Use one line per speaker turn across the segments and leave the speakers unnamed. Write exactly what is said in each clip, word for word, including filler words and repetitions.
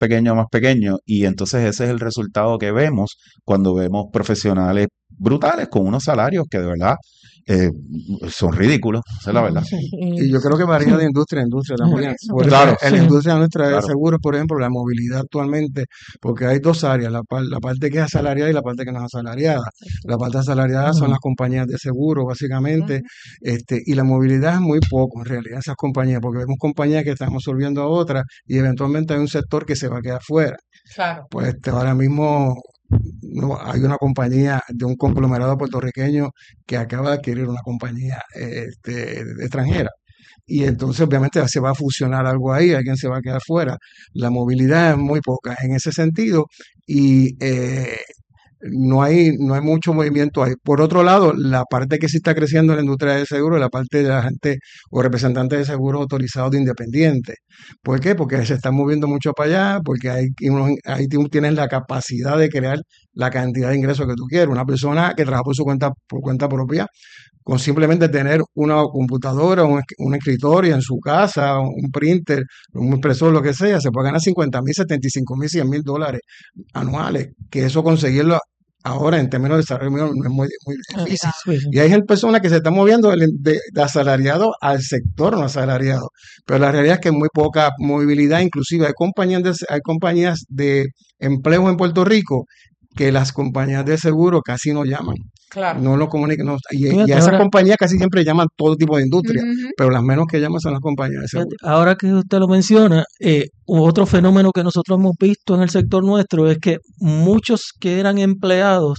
pequeño, más pequeño, y entonces ese es el resultado que vemos cuando vemos profesionales brutales con unos salarios que de verdad eh, son ridículos, esa es la verdad.
Y yo creo que varía de industria a industria también. Por
Claro,
en la industria nuestra de
claro.
seguros, por ejemplo, la movilidad actualmente, porque hay dos áreas, la, par- la parte que es asalariada y la parte que no es asalariada. La parte asalariada son las compañías de seguro, básicamente, este, y la movilidad es muy poco en realidad esas compañías, porque vemos compañías que están absorbiendo a otras y eventualmente hay un sector que se va a quedar fuera.
Claro.
Pues este, ahora mismo no, hay una compañía de un conglomerado puertorriqueño que acaba de adquirir una compañía eh, este, extranjera. Y entonces obviamente se va a fusionar algo ahí, alguien se va a quedar fuera. La movilidad es muy poca en ese sentido y eh, no hay, no hay mucho movimiento ahí. Por otro lado, la parte que sí está creciendo en la industria del seguro es la parte de la gente o representantes de seguros autorizados de independientes. ¿Por qué? Porque se están moviendo mucho para allá, porque ahí, uno- ahí tú tienes la capacidad de crear la cantidad de ingresos que tú quieres. Una persona que trabaja por su cuenta, por cuenta propia, con simplemente tener una computadora, un, esc- un escritorio en su casa, un printer, un impresor, lo que sea, se puede ganar cincuenta mil, setenta y cinco mil, cien mil dólares anuales, que eso conseguirlo ahora en términos de desarrollo no es muy, muy difícil. Y hay gente- personas que se están moviendo del- de, de asalariado al sector no asalariado, pero la realidad es que hay muy poca movilidad, inclusive hay compañías de, hay compañías de empleo en Puerto Rico que las compañías de seguro casi no llaman.
Claro.
No lo comunican. No, y, y
Fíjate,
a esas
ahora-
compañías casi siempre llaman todo tipo de industria,
Ujú.
pero las menos que llaman son las compañías de
Fíjate,
seguro.
ahora que usted lo menciona, eh, otro fenómeno que nosotros hemos visto en el sector nuestro es que muchos que eran empleados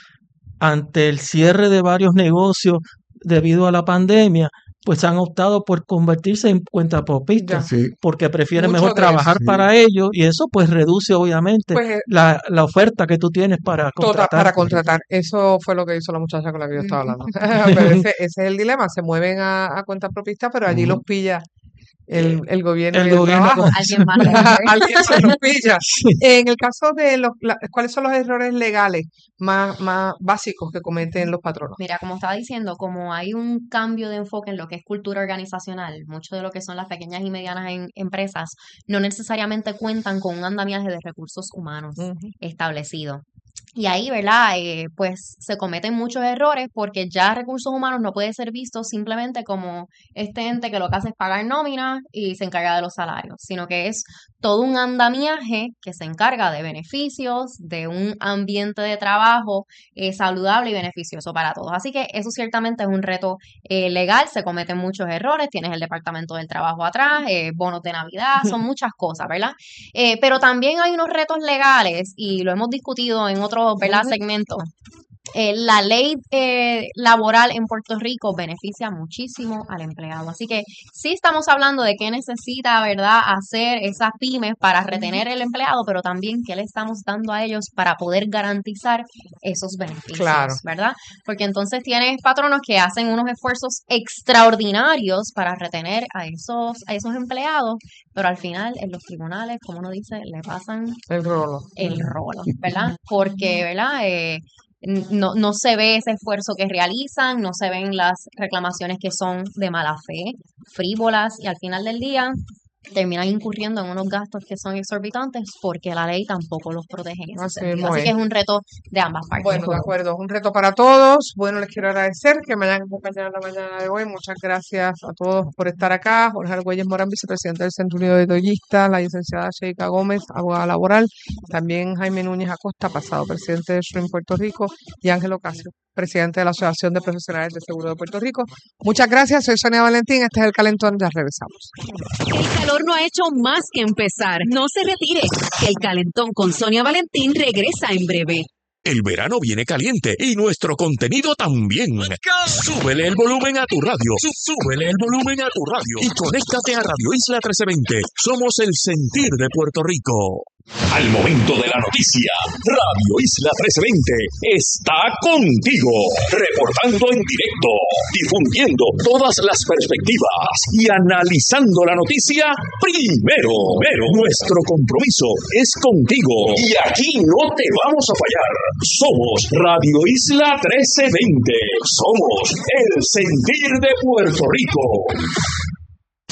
ante el cierre de varios negocios debido a la pandemia, pues han optado por convertirse en cuentapropistas,
Sí,
porque prefieren
Mucho
mejor
de eso,
trabajar
sí.
para ellos y eso pues reduce obviamente
Pues eh,
la, la oferta que tú tienes para
tota-
contratar.
para contratar. Eso fue lo que hizo la muchacha con la que yo estaba hablando. Pero ese, ese es el dilema. Se mueven a, a cuenta propista, pero allí los
Ujú.
pilla el, el gobierno
El
y el
gobierno
trabajo.
con-
Alguien más. ¿eh?
Alguien más los pilla.
Sí.
En el caso de los, la- ¿cuáles son los errores legales más, más básicos que cometen los patronos?
Mira, como estaba diciendo, como hay un cambio de enfoque en lo que es cultura organizacional, mucho de lo que son las pequeñas y medianas en- empresas no necesariamente cuentan con un andamiaje de recursos humanos
Ujú.
establecido. Y ahí, ¿verdad? Eh, pues se cometen muchos errores porque ya recursos humanos no puede ser visto simplemente como este ente que lo que hace es pagar nómina y se encarga de los salarios, sino que es todo un andamiaje que se encarga de beneficios, de un ambiente de trabajo eh, saludable y beneficioso para todos. Así que eso ciertamente es un reto eh, legal, se cometen muchos errores, tienes el Departamento del Trabajo atrás, eh, bonos de Navidad, son muchas cosas, ¿verdad? Eh, pero también hay unos retos legales y lo hemos discutido en otros, ¿verdad?, segmentos. Eh, la ley eh, laboral en Puerto Rico beneficia muchísimo al empleado. Así que sí estamos hablando de qué necesita, ¿verdad?, hacer esas pymes para retener el empleado, pero también qué le estamos dando a ellos para poder garantizar esos beneficios,
Claro.
¿verdad? Porque entonces tienes patronos que hacen unos esfuerzos extraordinarios para retener a esos, a esos empleados, pero al final en los tribunales, como uno dice, le pasan
El rolo.
el rolo, ¿verdad? Porque, ¿verdad? Eh, n- no, no se ve ese esfuerzo que realizan, no se ven las reclamaciones que son de mala fe, frívolas, y al final del día terminan incurriendo en unos gastos que son exorbitantes porque la ley tampoco los protege en ese
Así
sentido.
mismo
Así
es.
que es un reto de ambas partes.
Bueno, de acuerdo, es un reto para todos. Bueno, les quiero agradecer que me hayan acompañado en la mañana de hoy. Muchas gracias a todos por estar acá. Jorge Argüelles Morán, vicepresidente del Centro Unido de Detallistas, la licenciada Sheika Gómez, abogada laboral, también Jaime Núñez Acosta, pasado presidente de Shrim Puerto Rico, y Ángel Ocasio, presidente de la Asociación de Profesionales de Seguro de Puerto Rico. Muchas gracias, soy Sonia Valentín, este es El Calentón, ya regresamos.
El calor no ha hecho más que empezar. No se retire. El calentón con Sonia Valentín regresa en breve.
El verano viene caliente y nuestro contenido también. Súbele el volumen a tu radio. Súbele el volumen a tu radio. Y conéctate a Radio Isla trece veinte. Somos el sentir de Puerto Rico. Al momento de la noticia, Radio Isla trece veinte está contigo, reportando en directo, difundiendo todas las perspectivas y analizando la noticia primero. Pero nuestro compromiso es contigo y aquí no te vamos a fallar. Somos Radio Isla trece veinte. Somos el sentir de Puerto Rico.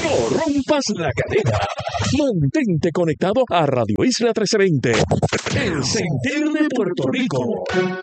No rompas la cadena. Mantente conectado a Radio Isla trece veinte. El sentir de Puerto Rico.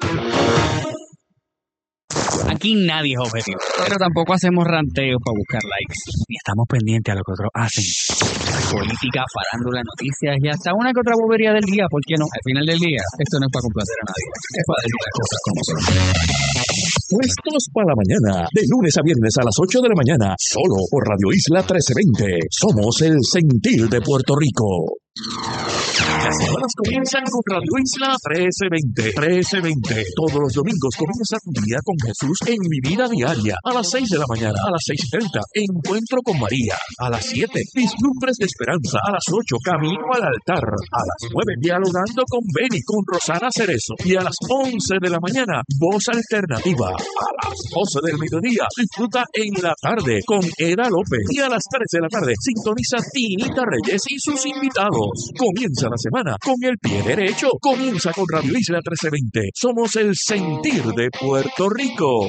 Aquí nadie es objetivo, pero tampoco hacemos ranteos para buscar likes. Ni estamos pendientes a lo que otros hacen. Política, farándula, noticias y hasta una que otra bobería del día, ¿por qué no? Al final del día, esto no es para complacer a nadie, es para decir las cosas como son.
Puestos para la mañana, de lunes a viernes a las ocho de la mañana, solo por Radio Isla trece veinte. Somos el sentir de Puerto Rico. Las semanas comienzan con Radio Isla trece veinte. trece veinte. Todos los domingos comienza tu día con Jesús en Mi Vida Diaria. A las seis de la mañana, a las seis y treinta, Encuentro con María. A las siete, Vislumbres de Esperanza. A las ocho, Camino al Altar. A las nueve, Dialogando con Beni, con Rosana Cerezo. Y a las once de la mañana, Voz Alternativa. A las doce del mediodía, disfruta En la Tarde con Eda López. Y a las tres de la tarde, sintoniza Tinita Reyes y sus invitados. Comienza la semana con el pie derecho. Comienza con Radio Isla trece veinte. Somos el sentir de Puerto Rico.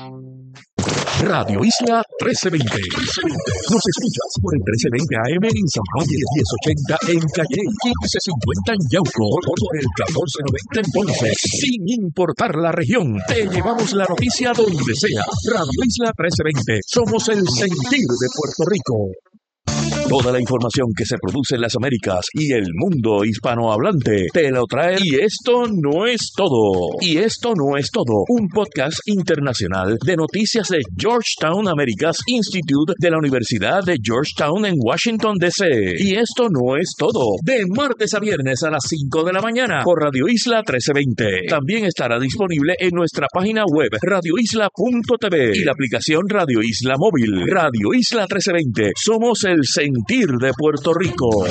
Radio Isla trece veinte. Nos escuchas por el trece veinte A M en San Juan, diez ochenta en Calle, quince cincuenta en Yauco, por el catorce noventa en Ponce. Sin importar la región, te llevamos la noticia donde sea. Radio Isla trece veinte. Somos el sentir de Puerto Rico. Toda la información que se produce en las Américas y el mundo hispanohablante te lo trae. Y esto no es todo. Y esto no es todo. Un podcast internacional de noticias de Georgetown Americas Institute de la Universidad de Georgetown en Washington, D C. Y esto no es todo. De martes a viernes a las cinco de la mañana por Radio Isla trece veinte. También estará disponible en nuestra página web radio isla punto t v y la aplicación Radio Isla Móvil. Radio Isla trece veinte. Somos el sentir de Puerto Rico.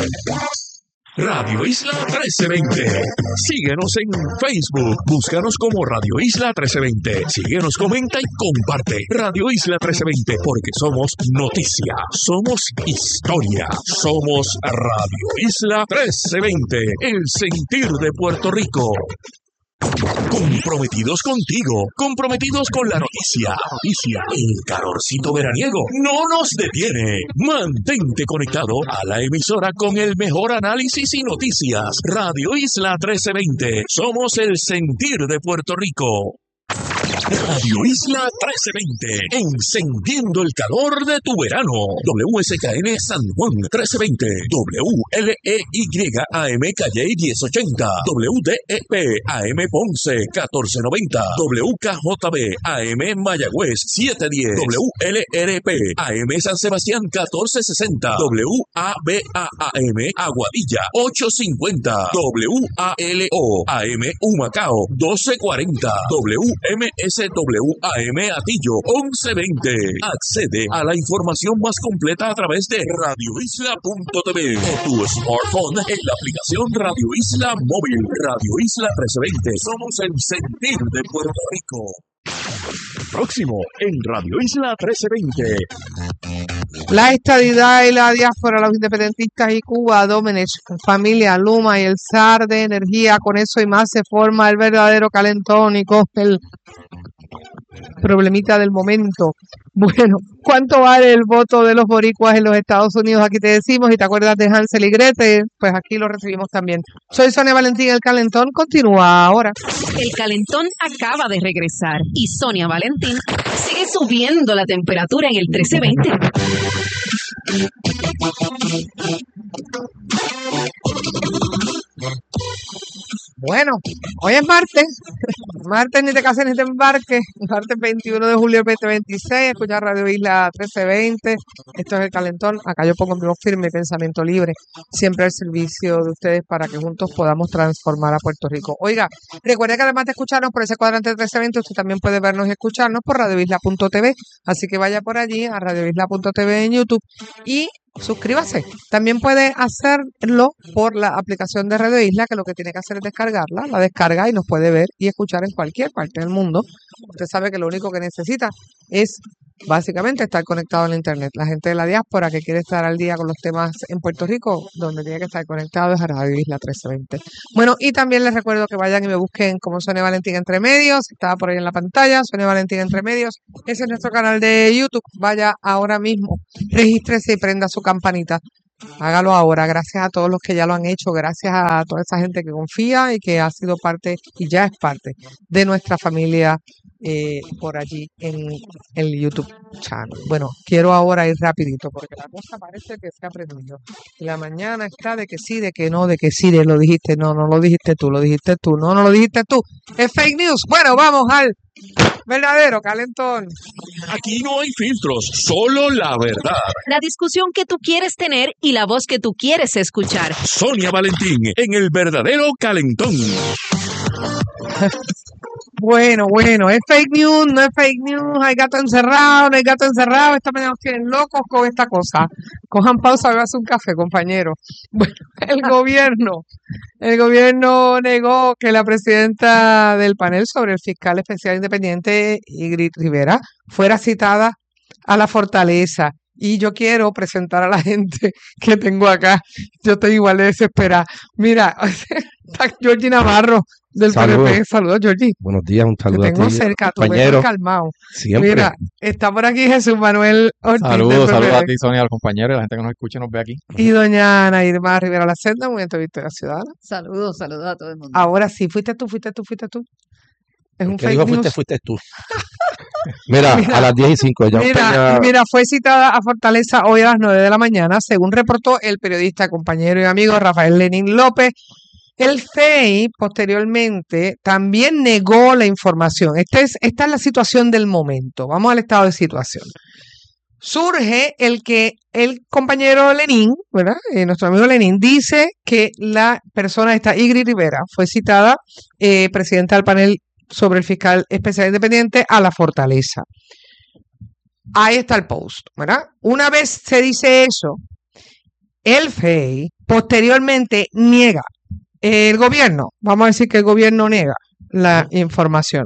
Radio Isla trece veinte. Síguenos en Facebook. Búscanos como Radio Isla trece veinte. Síguenos, comenta y comparte. Radio Isla trece veinte, porque somos noticia, somos historia, somos Radio Isla trece veinte. El sentir de Puerto Rico. Comprometidos contigo, comprometidos con la noticia. Noticia, el calorcito veraniego no nos detiene. Mantente conectado a la emisora con el mejor análisis y noticias. Radio Isla trece veinte. Somos el sentir de Puerto Rico. Radio Isla trece veinte, encendiendo el calor de tu verano. W S K N San Juan trece veinte, W L E Y A M Calle diez ochenta, W D E P A M Ponce catorce noventa, W K J B A M Mayagüez setecientos diez, W L R P A M San Sebastián catorce sesenta, W A B A A M Aguadilla ochocientos cincuenta, W A L O A M Humacao doce cuarenta, W M S W A M Atillo once veinte. Accede a la información más completa a través de radio isla punto t v o tu smartphone en la aplicación Radio Isla Móvil. Radio Isla trece veinte. Somos el sentir de Puerto Rico. Próximo en Radio Isla trece veinte.
La estadidad y la diáspora, los independentistas y Cuba, Domenech, familia, Luma y el zar de energía. Con eso y más se forma el verdadero calentón y con el problemita del momento. Bueno, ¿cuánto vale el voto de los boricuas en los Estados Unidos? Aquí te decimos, y te acuerdas de Hansel y Gretel, pues aquí lo recibimos también. Soy Sonia Valentín, el calentón continúa ahora.
El calentón acaba de regresar y Sonia Valentín sigue subiendo la temperatura en el trece veinte.
Bueno, hoy es martes, martes ni te cases ni te embarques, martes veintiuno de julio del veinte veintiséis, escucha Radio Isla trece veinte, esto es el calentón, acá yo pongo mi voz firme y pensamiento libre, siempre al servicio de ustedes para que juntos podamos transformar a Puerto Rico. Oiga, recuerde que además de escucharnos por ese cuadrante trece veinte, usted también puede vernos y escucharnos por radio isla punto t v, así que vaya por allí a radio isla punto t v en YouTube y suscríbase. También puede hacerlo por la aplicación de Radio Isla, que lo que tiene que hacer es descargarla, la descarga y nos puede ver y escuchar en cualquier parte del mundo. Usted sabe que lo único que necesita es básicamente estar conectado en la internet. La gente de la diáspora que quiere estar al día con los temas en Puerto Rico, donde tiene que estar conectado es a Radio Isla trece veinte. Bueno, y también les recuerdo que vayan y me busquen como Sonia Valentín Entre Medios, estaba por ahí en la pantalla, Sonia Valentín Entre Medios, ese es nuestro canal de YouTube, vaya ahora mismo, regístrese y prenda su campanita. Hágalo ahora, gracias a todos los que ya lo han hecho, gracias a toda esa gente que confía y que ha sido parte y ya es parte de nuestra familia eh, por allí en el YouTube channel. Bueno, quiero ahora ir rapidito porque la cosa parece que se ha aprendido. Y la mañana está de que sí, de que no, de que sí, de lo dijiste, no, no lo dijiste tú, lo dijiste tú, no, no lo dijiste tú. Es fake news. Bueno, vamos al verdadero calentón.
Aquí no hay filtros, solo la verdad.
La discusión que tú quieres tener y la voz que tú quieres escuchar.
Sonia Valentín en el verdadero calentón.
Bueno, bueno, es fake news, no es fake news, hay gato encerrado, no hay gato encerrado, esta mañana nos tienen locos con esta cosa. Cojan pausa, bebas un café, compañero. Bueno, el gobierno, el gobierno negó que la presidenta del panel sobre el fiscal especial independiente, Ingrid Rivera, fuera citada a la Fortaleza. Y yo quiero presentar a la gente que tengo acá. Yo estoy igual de desesperada. Mira, está Georgie Navarro del
Saludos.
P N P. Saludos, Georgie.
Buenos días, un
Te
saludo a
tengo
ti,
cerca, tú
compañero.
ves calmado.
Siempre.
Mira, está por aquí Jesús Manuel Ortiz
Saludos,
del
saludos a
P P D
ti, Sonia, a los compañeros y a la gente que nos escucha y nos ve aquí.
y doña Ana Irma Rivera Lacenda, Movimiento Victoria Ciudadana.
Saludos, saludos a todo el mundo.
Ahora sí, fuiste tú, fuiste tú, fuiste tú. Es un
El que
fake
dijo fuiste,
news.
fuiste tú. Mira,
Mira,
a las diez y cinco ya
Mira,
Peña-
mira, fue citada a Fortaleza hoy a las nueve de la mañana, según reportó el periodista, compañero y amigo Rafael Lenín López. El C E I posteriormente también negó la información. Esta es, esta es la situación del momento. Vamos al estado de situación. Surge el que el compañero Lenín, ¿verdad? Eh, nuestro amigo Lenín, dice que la persona esta, Ingrid Rivera, fue citada, eh, presidenta del panel sobre el fiscal especial independiente, a la Fortaleza. Ahí está el post, ¿verdad? Una vez se dice eso, el F E I posteriormente niega, el gobierno, vamos a decir que el gobierno niega la información.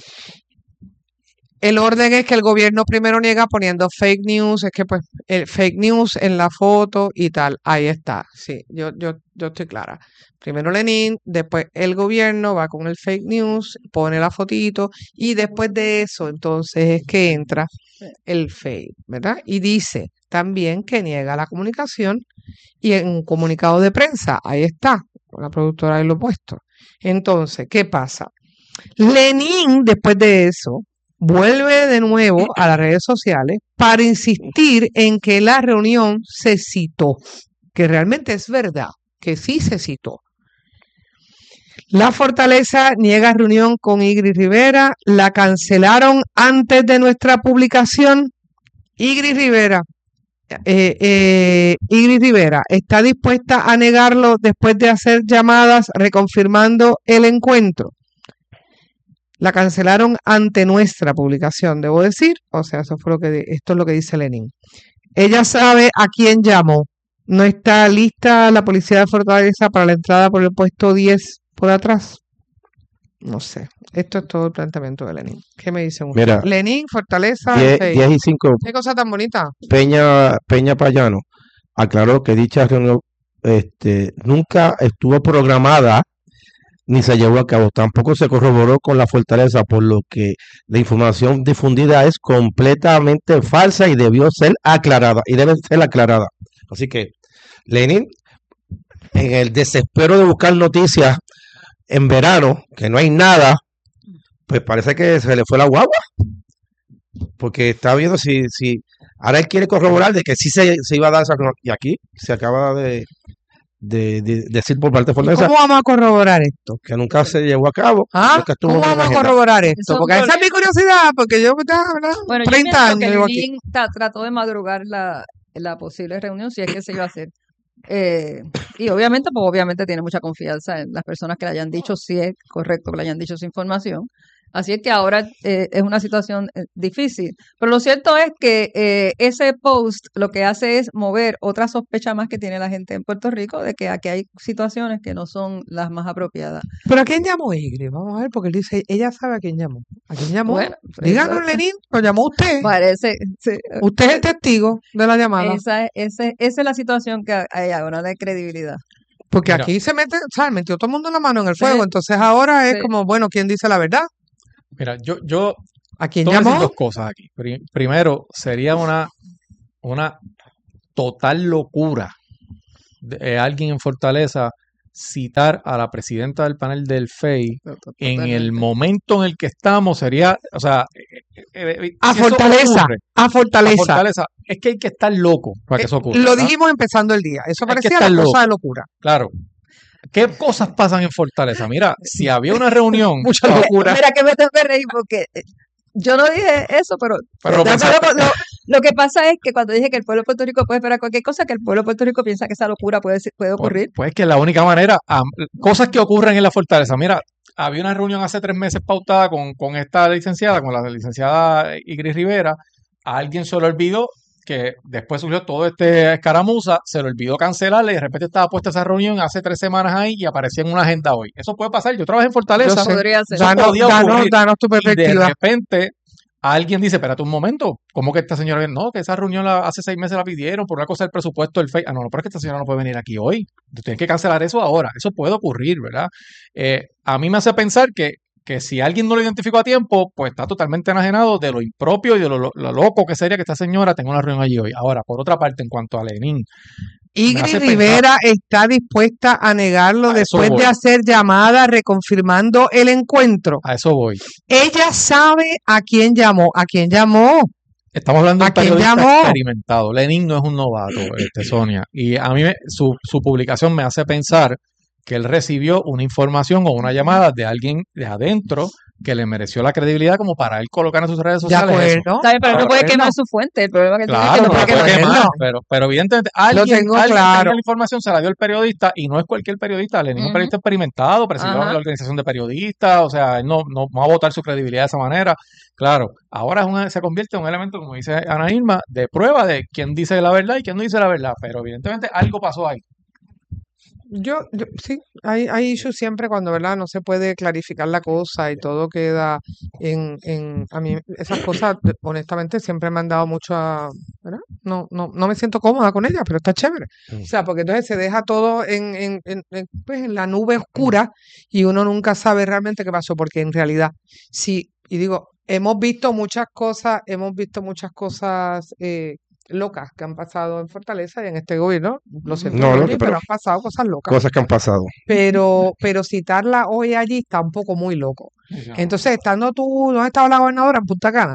El orden es que el gobierno primero niega poniendo fake news, es que pues el fake news en la foto y tal, ahí está, sí, yo, yo, yo estoy clara. Primero Lenín, después el gobierno va con el fake news, pone la fotito y después de eso entonces es que entra el fake, ¿verdad? Y dice también que niega la comunicación y en un comunicado de prensa, ahí está, con la productora ahí lo he puesto. Entonces, ¿qué pasa? Lenín, después de eso, vuelve de nuevo a las redes sociales para insistir en que la reunión se citó, que realmente es verdad, que sí se citó. La Fortaleza niega reunión con Ingrid Rivera, la cancelaron antes de nuestra publicación. Ingrid Rivera, eh, eh, Ingrid Rivera está dispuesta a negarlo después de hacer llamadas reconfirmando el encuentro. La cancelaron ante nuestra publicación, debo decir. O sea, eso fue lo que esto es lo que dice Lenín. Ella sabe a quién llamó. No está lista la policía de Fortaleza para la entrada por el puesto diez por atrás. No sé. Esto es todo el planteamiento de Lenín. ¿Qué me dicen ustedes?
Mira,
Lenín, Fortaleza,
diez,
F E I.
diez y cinco,
Qué cosa tan bonita.
Peña, Peña Payano aclaró que dicha reunión este, nunca estuvo programada ni se llevó a cabo. Tampoco se corroboró con la Fortaleza, por lo que la información difundida es completamente falsa y debió ser aclarada, y debe ser aclarada. Así que Lenin, en el desespero de buscar noticias en verano, que no hay nada, pues parece que se le fue la guagua, porque está viendo si, si ahora él quiere corroborar de que sí se, se iba a dar esa reunión, y aquí se acaba de, de, de decir por parte de
¿Y
Fortaleza
cómo vamos a corroborar esto?
que nunca se llevó a cabo,
¿Ah?
nunca estuvo
¿Cómo
en la
vamos a
agenda.
corroborar
Eso
esto?
es un
Porque esa es
problema.
mi curiosidad, porque yo ¿verdad?
Bueno, yo
treinta
pienso
años
que
llevo aquí.
Lenín ta- trató de madrugar la, la posible reunión, si es que se iba a hacer. Eh, y obviamente, pues obviamente tiene mucha confianza en las personas que le hayan dicho si es correcto que le hayan dicho esa información. Así es que ahora eh, es una situación eh, difícil. Pero lo cierto es que eh, ese post lo que hace es mover otra sospecha más que tiene la gente en Puerto Rico de que aquí hay situaciones que no son las más apropiadas.
¿Pero a quién llamó Ingrid? Vamos a ver, porque él dice, ella sabe a quién llamó. ¿A quién llamó?
Bueno,
Díganos,
eso-
Lenín, lo llamó usted.
Parece, sí,
Usted es el testigo de la llamada.
esa, esa, esa es la situación que hay ahora de credibilidad.
Porque
Mira.
aquí se mete, ¿sabes? Metió todo el mundo la mano en el fuego.
Sí.
Entonces ahora es
Sí.
como, bueno, ¿quién dice la verdad?
Mira, yo, yo
¿A quién
te voy a decir
llamó?
dos cosas aquí. Pri- primero, sería una, una total locura de eh, alguien en Fortaleza citar a la presidenta del panel del F E I en el
Totalmente.
momento en el que estamos. Sería, o sea, eh, eh, eh,
A
si eso
Fortaleza,
ocurre,
a
a
Fortaleza.
Fortaleza, es que hay que estar loco para que
Eh,
eso ocurra.
Lo
¿verdad?
dijimos empezando el día. Eso
Hay que
parecía
estar
la cosa
loco.
de locura.
Claro. ¿Qué cosas pasan en Fortaleza? Mira, si había una reunión,
Mucha
ah,
locura.
Mira que me tengo que reír porque eh, yo no dije eso, pero,
pero lo
pero
pensaste.
lo, lo que pasa es que cuando dije que el pueblo de Puerto Rico puede esperar cualquier cosa, que el pueblo de Puerto Rico piensa que esa locura puede, ser- puede
Pues,
ocurrir.
pues que la única manera, am, cosas que ocurren en la Fortaleza. Mira, había una reunión hace tres meses pautada con, con esta licenciada, con la licenciada Igris Rivera. A alguien se le olvidó que después surgió todo este escaramuza, se le olvidó cancelarle y de repente estaba puesta esa reunión hace tres semanas ahí y aparecía en una agenda hoy. Eso puede pasar. Yo trabajé en
Yo
Fortaleza,
sé.
Podría ser.
eso
Danos,
podía
danos,
ocurrir.
danos tu
Y de
perspectiva.
repente alguien dice, espérate un momento, ¿cómo que esta señora viene? No, que esa reunión la- hace seis meses la pidieron por una cosa del presupuesto del F E I. Ah, no, no, pero es que esta señora no puede venir aquí hoy. Tú tienes que cancelar eso ahora. Eso puede ocurrir, ¿verdad? Eh, a mí me hace pensar que, que si alguien no lo identificó a tiempo, pues está totalmente enajenado de lo impropio y de lo, lo- lo loco que sería que esta señora tenga una reunión allí hoy. Ahora, por otra parte, en cuanto a Lenín, me
Ingrid
hace pensar,
Rivera está dispuesta a negarlo
a eso
después de
voy,
hacer llamada reconfirmando el encuentro.
a eso voy.
Ella sabe a quién llamó. ¿A quién llamó?
Estamos hablando de
¿A
un
quién
periodista
llamó?
experimentado. Lenin no es un novato, este, Sonia. Y a mí me- su, su publicación me hace pensar que él recibió una información o una llamada de alguien de adentro que le mereció la credibilidad como para él colocar en sus redes
De
sociales eso.
acuerdo.
Está bien, pero
Ahora,
no puede
acuerdo.
quemar su fuente. El problema que él tiene es que
claro,
no
no
puede
la
puede
puede
quemar.
quemar,
quemarlo.
pero, pero evidentemente
Lo
alguien,
tengo
alguien tenía
claro.
la información, se la dio el periodista y no es cualquier periodista. Lenin es un
Ujú.
periodista experimentado, presidió
Ajá.
la organización de periodistas, o sea, él no, no, no va a votar su credibilidad de esa manera. Claro, ahora es una- se convierte en un elemento, como dice Ana Irma, de prueba de quién dice la verdad y quién no dice la verdad, pero evidentemente algo pasó ahí.
Yo, yo sí, hay, hay issues siempre cuando, ¿verdad? No se puede clarificar la cosa y todo queda en, en, a mí esas cosas, de- honestamente, siempre me han dado mucho a, ¿verdad? No, no, no me siento cómoda con ellas, pero está chévere. O sea, porque entonces se deja todo en, en, en, en, pues, en la nube oscura y uno nunca sabe realmente qué pasó, porque en realidad, sí, y digo, hemos visto muchas cosas, hemos visto muchas cosas eh, locas que han pasado en Fortaleza y en este gobierno. Lo siento,
No, lo
Lenín,
que,
pero
pero
han pasado cosas locas.
cosas que han pasado.
Pero, pero citarla hoy allí está un poco muy loco. Entonces, estando tú, ¿dónde estaba la gobernadora? En Punta Cana.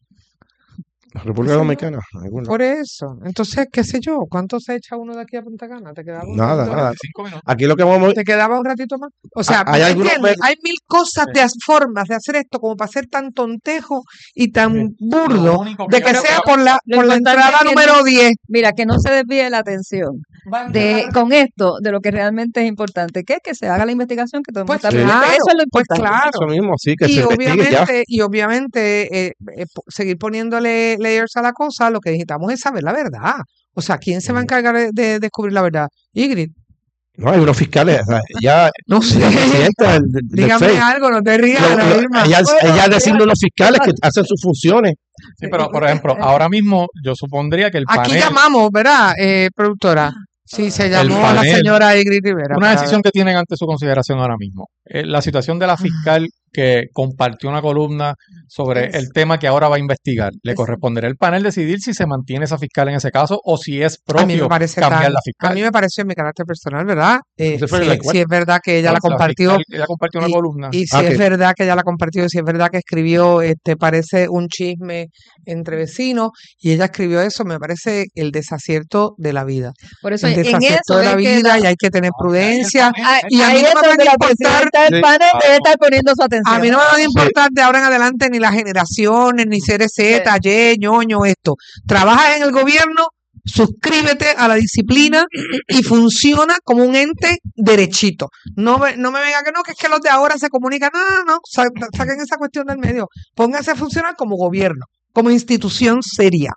República
¿Qué sé yo?
Dominicana, algún lado.
Por eso. Entonces, qué sé yo, ¿cuánto se echa uno de aquí a Punta Cana? ¿Te quedaba un
Nada,
ratito más?
nada.
veinticinco minutos.
Aquí lo que vamos,
¿Te quedaba un ratito más? O
a-
sea,
hay
¿me
algunos
entiendes?
medios,
Hay mil cosas
Sí.
de formas de hacer esto como para ser tan tontejo y
Sí.
tan
Lo
burdo
único que
de
yo
que
creo
sea
que
por la,
Lo
por la
importante
entrada
es que no,
número diez.
mira, que no se desvíe la atención
Va a
de
entrar.
con esto de lo que realmente es importante, que es que se haga la investigación que todo el mundo
Pues
está
sí,
pendiente.
claro,
Eso es lo
pues
importante.
eso
claro.
mismo, sí, que
Y
se investigue ya.
obviamente, y obviamente eh, eh, po- seguir poniéndole layers a la cosa, lo que necesitamos es saber la verdad. O sea, ¿quién se va a
Mm.
encargar de, de descubrir la verdad? Ingrid,
No, hay unos fiscales, o sea, ya
no sé.
la presidenta del, del
Dígame
F E I,
algo, no te rías,
lo-
Ana
lo-
Irma.
ella,
Bueno,
ella decirle a
fíjate,
los fiscales que hacen sus funciones.
Sí, pero por ejemplo, ahora mismo yo supondría que el
Aquí
panel,
llamamos, ¿verdad, eh, productora? Sí, se
el
llamó a la
panel,
señora Ingrid Rivera
una
para ver.
decisión que tienen ante su consideración ahora mismo. Eh, la situación de la fiscal que compartió una columna sobre
Es,
el tema que ahora va a investigar. Le
es,
corresponderá al panel decidir si se mantiene esa fiscal en ese caso o si es
A mí me
propio
parece
cambiar
tan,
la
a
fiscal.
mí me pareció en mi carácter personal, ¿verdad? Eh,
Ese fue
si,
el
si
encuentro.
es verdad que ella
La,
la
la
compartió
fiscal, ella compartió una
y,
columna.
y si
Ah,
es
que
verdad que ella la compartió, si es verdad que escribió, este, parece un chisme entre vecinos y ella escribió eso, me parece el desacierto de la vida.
por eso
El
en
desacierto
eso
de la
es que
vida
la,
y hay que tener
Ah, porque ahí el
prudencia.
panel,
ahí,
el
Y a
ahí
mí no
es
me van
donde
a
la
importar,
presidenta del
Sí,
panel debe
claro,
estar poniendo su
a mí
atención.
no me van a
sí,
importar de ahora en adelante ni las generaciones, ni C R
Sí.
Z, Y, ñoño, esto. Trabajas en el gobierno, suscríbete a la disciplina y funciona como un ente derechito. No me, no me venga que no, que es que los de ahora se comunican. No, no, no, sa- saquen esa cuestión del medio. Pónganse a funcionar como gobierno, como institución seria.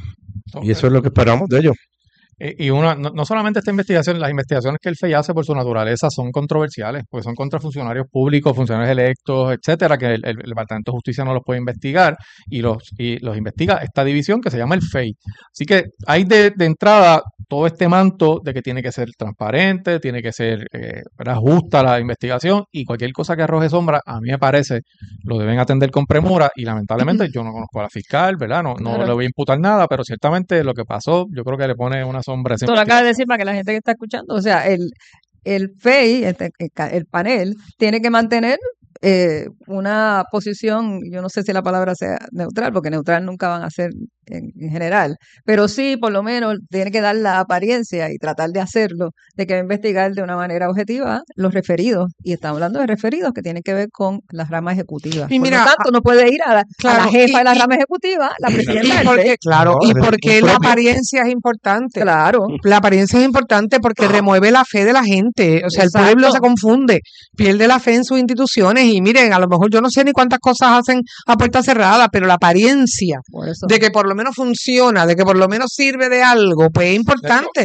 Y eso es lo que esperamos de ellos.
Y y una, no, no solamente esta investigación, las investigaciones que el F E I hace por su naturaleza son controversiales, porque son contra funcionarios públicos, funcionarios electos, etcétera, que el, el- el Departamento de Justicia no los puede investigar y los, y los investiga esta división que se llama el F E I. Así que hay de, de entrada todo este manto de que tiene que ser transparente, tiene que ser eh, ¿verdad? Justa la investigación y cualquier cosa que arroje sombra, a mí me parece, lo deben atender con premura y lamentablemente yo no conozco a la fiscal, ¿verdad? No, no
Claro.
le voy a imputar nada, pero ciertamente lo que pasó, yo creo que le pone una sombra a esa
Tú lo acabas de
investigación.
decir para que la gente que está escuchando, o sea, el, el F E I, este, el, ca- el panel, tiene que mantener eh, una posición, yo no sé si la palabra sea neutral, porque neutral nunca van a ser en, en general, pero sí, por lo menos, tiene que dar la apariencia y tratar de hacerlo, de que va a investigar de una manera objetiva los referidos, y estamos hablando de referidos que tienen que ver con la rama ejecutiva.
Y
Por
mira,
lo tanto, no puede ir a la, a la
claro,
jefa
y,
de la
y,
rama ejecutiva, la
y
presidenta del F E I.
porque, claro,
No,
y
es un
porque la
propio.
apariencia es importante.
Claro,
La apariencia es importante porque remueve la fe de la gente. O sea, el pueblo se
exacto.
confunde, pierde la fe en sus instituciones. Y miren, a lo mejor yo no sé ni cuántas cosas hacen a puerta cerrada, pero la apariencia
Por eso.
de que por lo menos funciona, de que por lo menos sirve de algo, pues es
De hecho,
importante.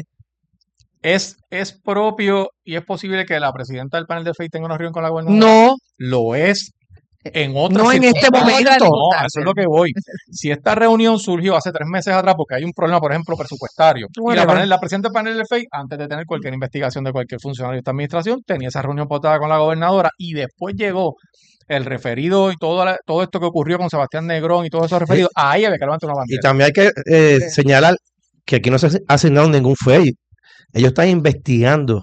es, es propio y es posible que la presidenta del panel de F E I tenga una reunión con la gobernadora.
No,
Lo es en otras
no en este
circunstancias.
momento.
No, a eso es lo que voy. Si esta reunión surgió hace tres meses atrás porque hay un problema, por ejemplo, presupuestario, y la,
Whatever.
panel, la presidenta del panel del F E I, antes de tener cualquier investigación de cualquier funcionario de esta administración, tenía esa reunión pautada con la gobernadora y después llegó el referido y todo, la- todo esto que ocurrió con Sebastián Negrón y todos esos
Eh,
referidos, ahí había que levantar una
Y
bandera.
también hay que eh,
Sí.
señalar que aquí no se ha asignado ningún F E I. Ellos están investigando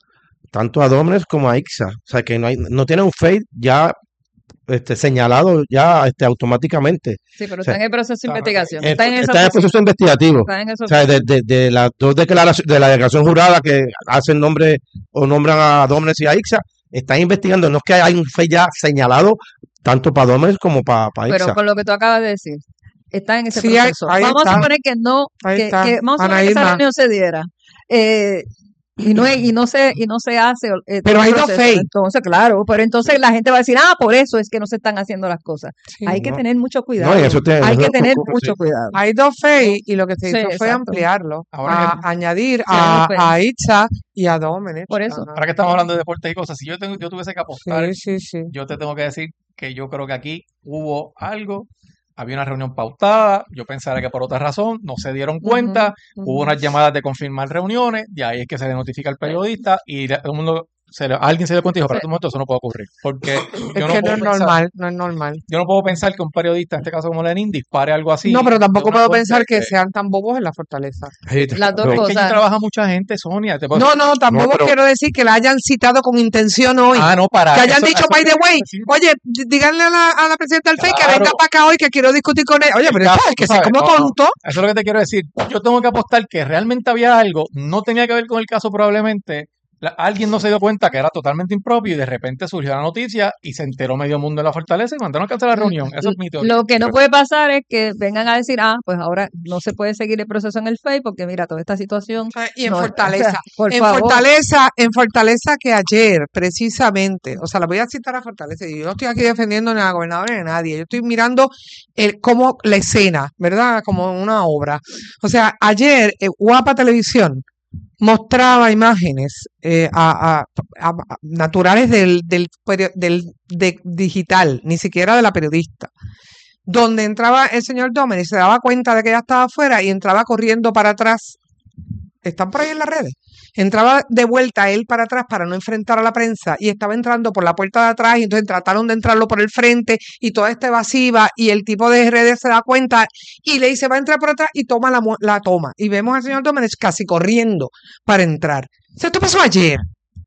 tanto a Domnes como a Ixa. O sea que no hay, no tienen un F E I ya este, señalado ya este, automáticamente.
Sí, pero
O sea,
está en el proceso de
Está-
investigación.
eh,
Está en esa
está en el
posición.
proceso investigativo.
Está en eso.
O sea, de, de- de las dos declaraciones, de la declaración jurada que hacen nombre o nombran a Domnes y a Ixa, están investigando. No es que hay un F E I ya señalado tanto para Domnes como para, para
Pero
Ixa.
con lo que tú acabas de decir, está en ese
Sí, ahí,
proceso.
ahí
Vamos a
está,
suponer que no,
ahí
que,
está.
que vamos a
Ana
suponer que esa
Irma.
reunión se diera. Eh, y no es- y no se y no se hace eh, todo
Pero
el
hay dos
proceso.
F E I.
Entonces, claro, pero entonces la gente va a decir, ah, por eso es que no se están haciendo las cosas.
Sí.
Hay que
No,
tener mucho
no, y
cuidado.
eso tiene,
Hay
eso
que
es
tener
ocurre, sí.
mucho cuidado.
Hay dos F E I y lo que se
Sí,
hizo fue
exacto.
ampliarlo,
Ahora
a
que,
añadir
Sí, hay dos
a,
F E I.
a Itza y a Domenech.
Por eso.
Ajá.
ahora que estamos hablando de deportes y cosas, si yo, tengo, yo tuviese que apostar,
Sí, sí, sí.
yo te tengo que decir que yo creo que aquí hubo algo, había una reunión pautada, yo pensaría que por otra razón no se dieron
Ujú,
cuenta, hubo
ujú.
unas llamadas de confirmar reuniones, de ahí es que se le notifica al periodista y la- todo el mundo, se le- alguien se dio cuenta y dijo, pero
Sí.
un momento, eso no puede ocurrir, porque
Es
yo no
que no
puedo
es
pensar,
normal, no es normal.
yo no puedo pensar que un periodista, en este caso como Lenin, dispare algo así
No, pero
de
tampoco
una
puedo
fuente
pensar que
que...
sean tan bobos en la fortaleza.
Sí,
Las dos
pero-
Es que allí
cosas.
trabaja mucha gente, Sonia. Te puedo
No,
decir.
no,
no,
tampoco
pero
quiero decir que la hayan citado con intención hoy.
Ah, no, para
Que hayan
eso,
dicho,
eso
by the
quiero
way,
decir.
oye, d- díganle a la, a la presidenta del F E I que venga
Claro,
para acá hoy que quiero discutir con ella. Oye,
el
pero
caso,
esto es
tú
que soy
sabes,
como
no, no,
tonto.
eso es lo que te quiero decir. Yo tengo que apostar que realmente había algo, no tenía que ver con el caso probablemente. La- alguien no se dio cuenta que era totalmente impropio y de repente surgió la noticia y se enteró medio mundo de la fortaleza y mandaron a cancelar la reunión. Esa es mi teoría.
Lo que no puede pasar es que vengan a decir, ah, pues ahora no se puede seguir el proceso en el F E I porque mira, toda esta situación.
O sea, Y en
No, o sea,
Fortaleza,
por
en
favor.
Fortaleza, en Fortaleza que ayer, precisamente, o sea, la voy a citar a Fortaleza, y yo no estoy aquí defendiendo ni a la gobernadora ni a nadie, yo estoy mirando el, como la escena, ¿verdad? Como una obra. O sea, ayer, eh, Guapa Televisión mostraba imágenes eh, a, a- a- a- naturales del, del, perio- del de- digital, ni siquiera de la periodista, donde entraba el señor Domen y se daba cuenta de que ella estaba afuera y entraba corriendo para atrás. Están por ahí en las redes. Entraba de vuelta él para atrás para no enfrentar a la prensa y estaba entrando por la puerta de atrás y entonces trataron de entrarlo por el frente y toda esta evasiva y el tipo de redes se da cuenta y le dice va a entrar por atrás y toma la, mu- la toma. Y vemos al señor Domenech casi corriendo para entrar. O sea, esto pasó ayer.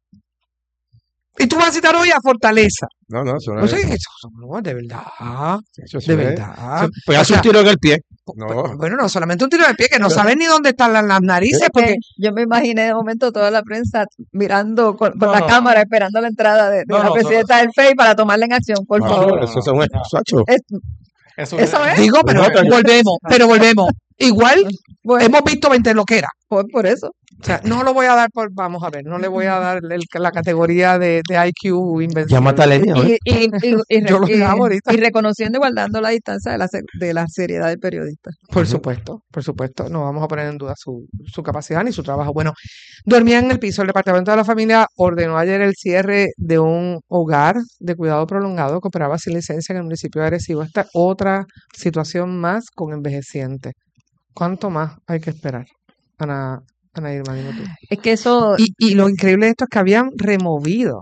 Y tú vas a citar hoy a Fortaleza.
No, no, eso no
No
es.
sé, eso, no, de verdad,
Eso, eso
de
es.
verdad.
Eso-
O
Pegarse
sea,
un tiro en el pie.
pu-
No.
pu- bueno, no solamente un tiro de pie, que no saben ni dónde están las, las narices,
Es
porque
que yo me imaginé de momento toda la prensa mirando con, con
No,
la
no,
cámara, esperando la entrada de, de
no,
la
no, eso,
presidenta del F E I para tomarla en acción, por
Ah,
no,
favor.
no,
eso es
no,
un
no.
sacho.
Es-
Eso,
eso es.
digo, pero
no,
volvemos, pero volvemos. Igual
Bueno,
hemos visto veinte loqueras.
por, por eso.
O sea, no lo voy a dar por, vamos a ver, no le voy a dar el- la categoría de, de I Q
Llámate a
invencible.
Lenia, a ver.
Y, y, y, y, re-
Yo lo
y-
hago ahorita.
y reconociendo y guardando la distancia de la, se- de la seriedad del periodista.
Por
Ujú.
supuesto, por supuesto. No vamos a poner en duda su, su capacidad ni su trabajo. Bueno, dormía en el piso. El Departamento de la Familia ordenó ayer el cierre de un hogar de cuidado prolongado que operaba sin licencia en el municipio de Arecibo. Esta es otra situación más con envejecientes. ¿Cuánto más hay que esperar? Ana, Ana Irma, dime tú.
Es que eso,
Y, y lo increíble de esto es que habían removido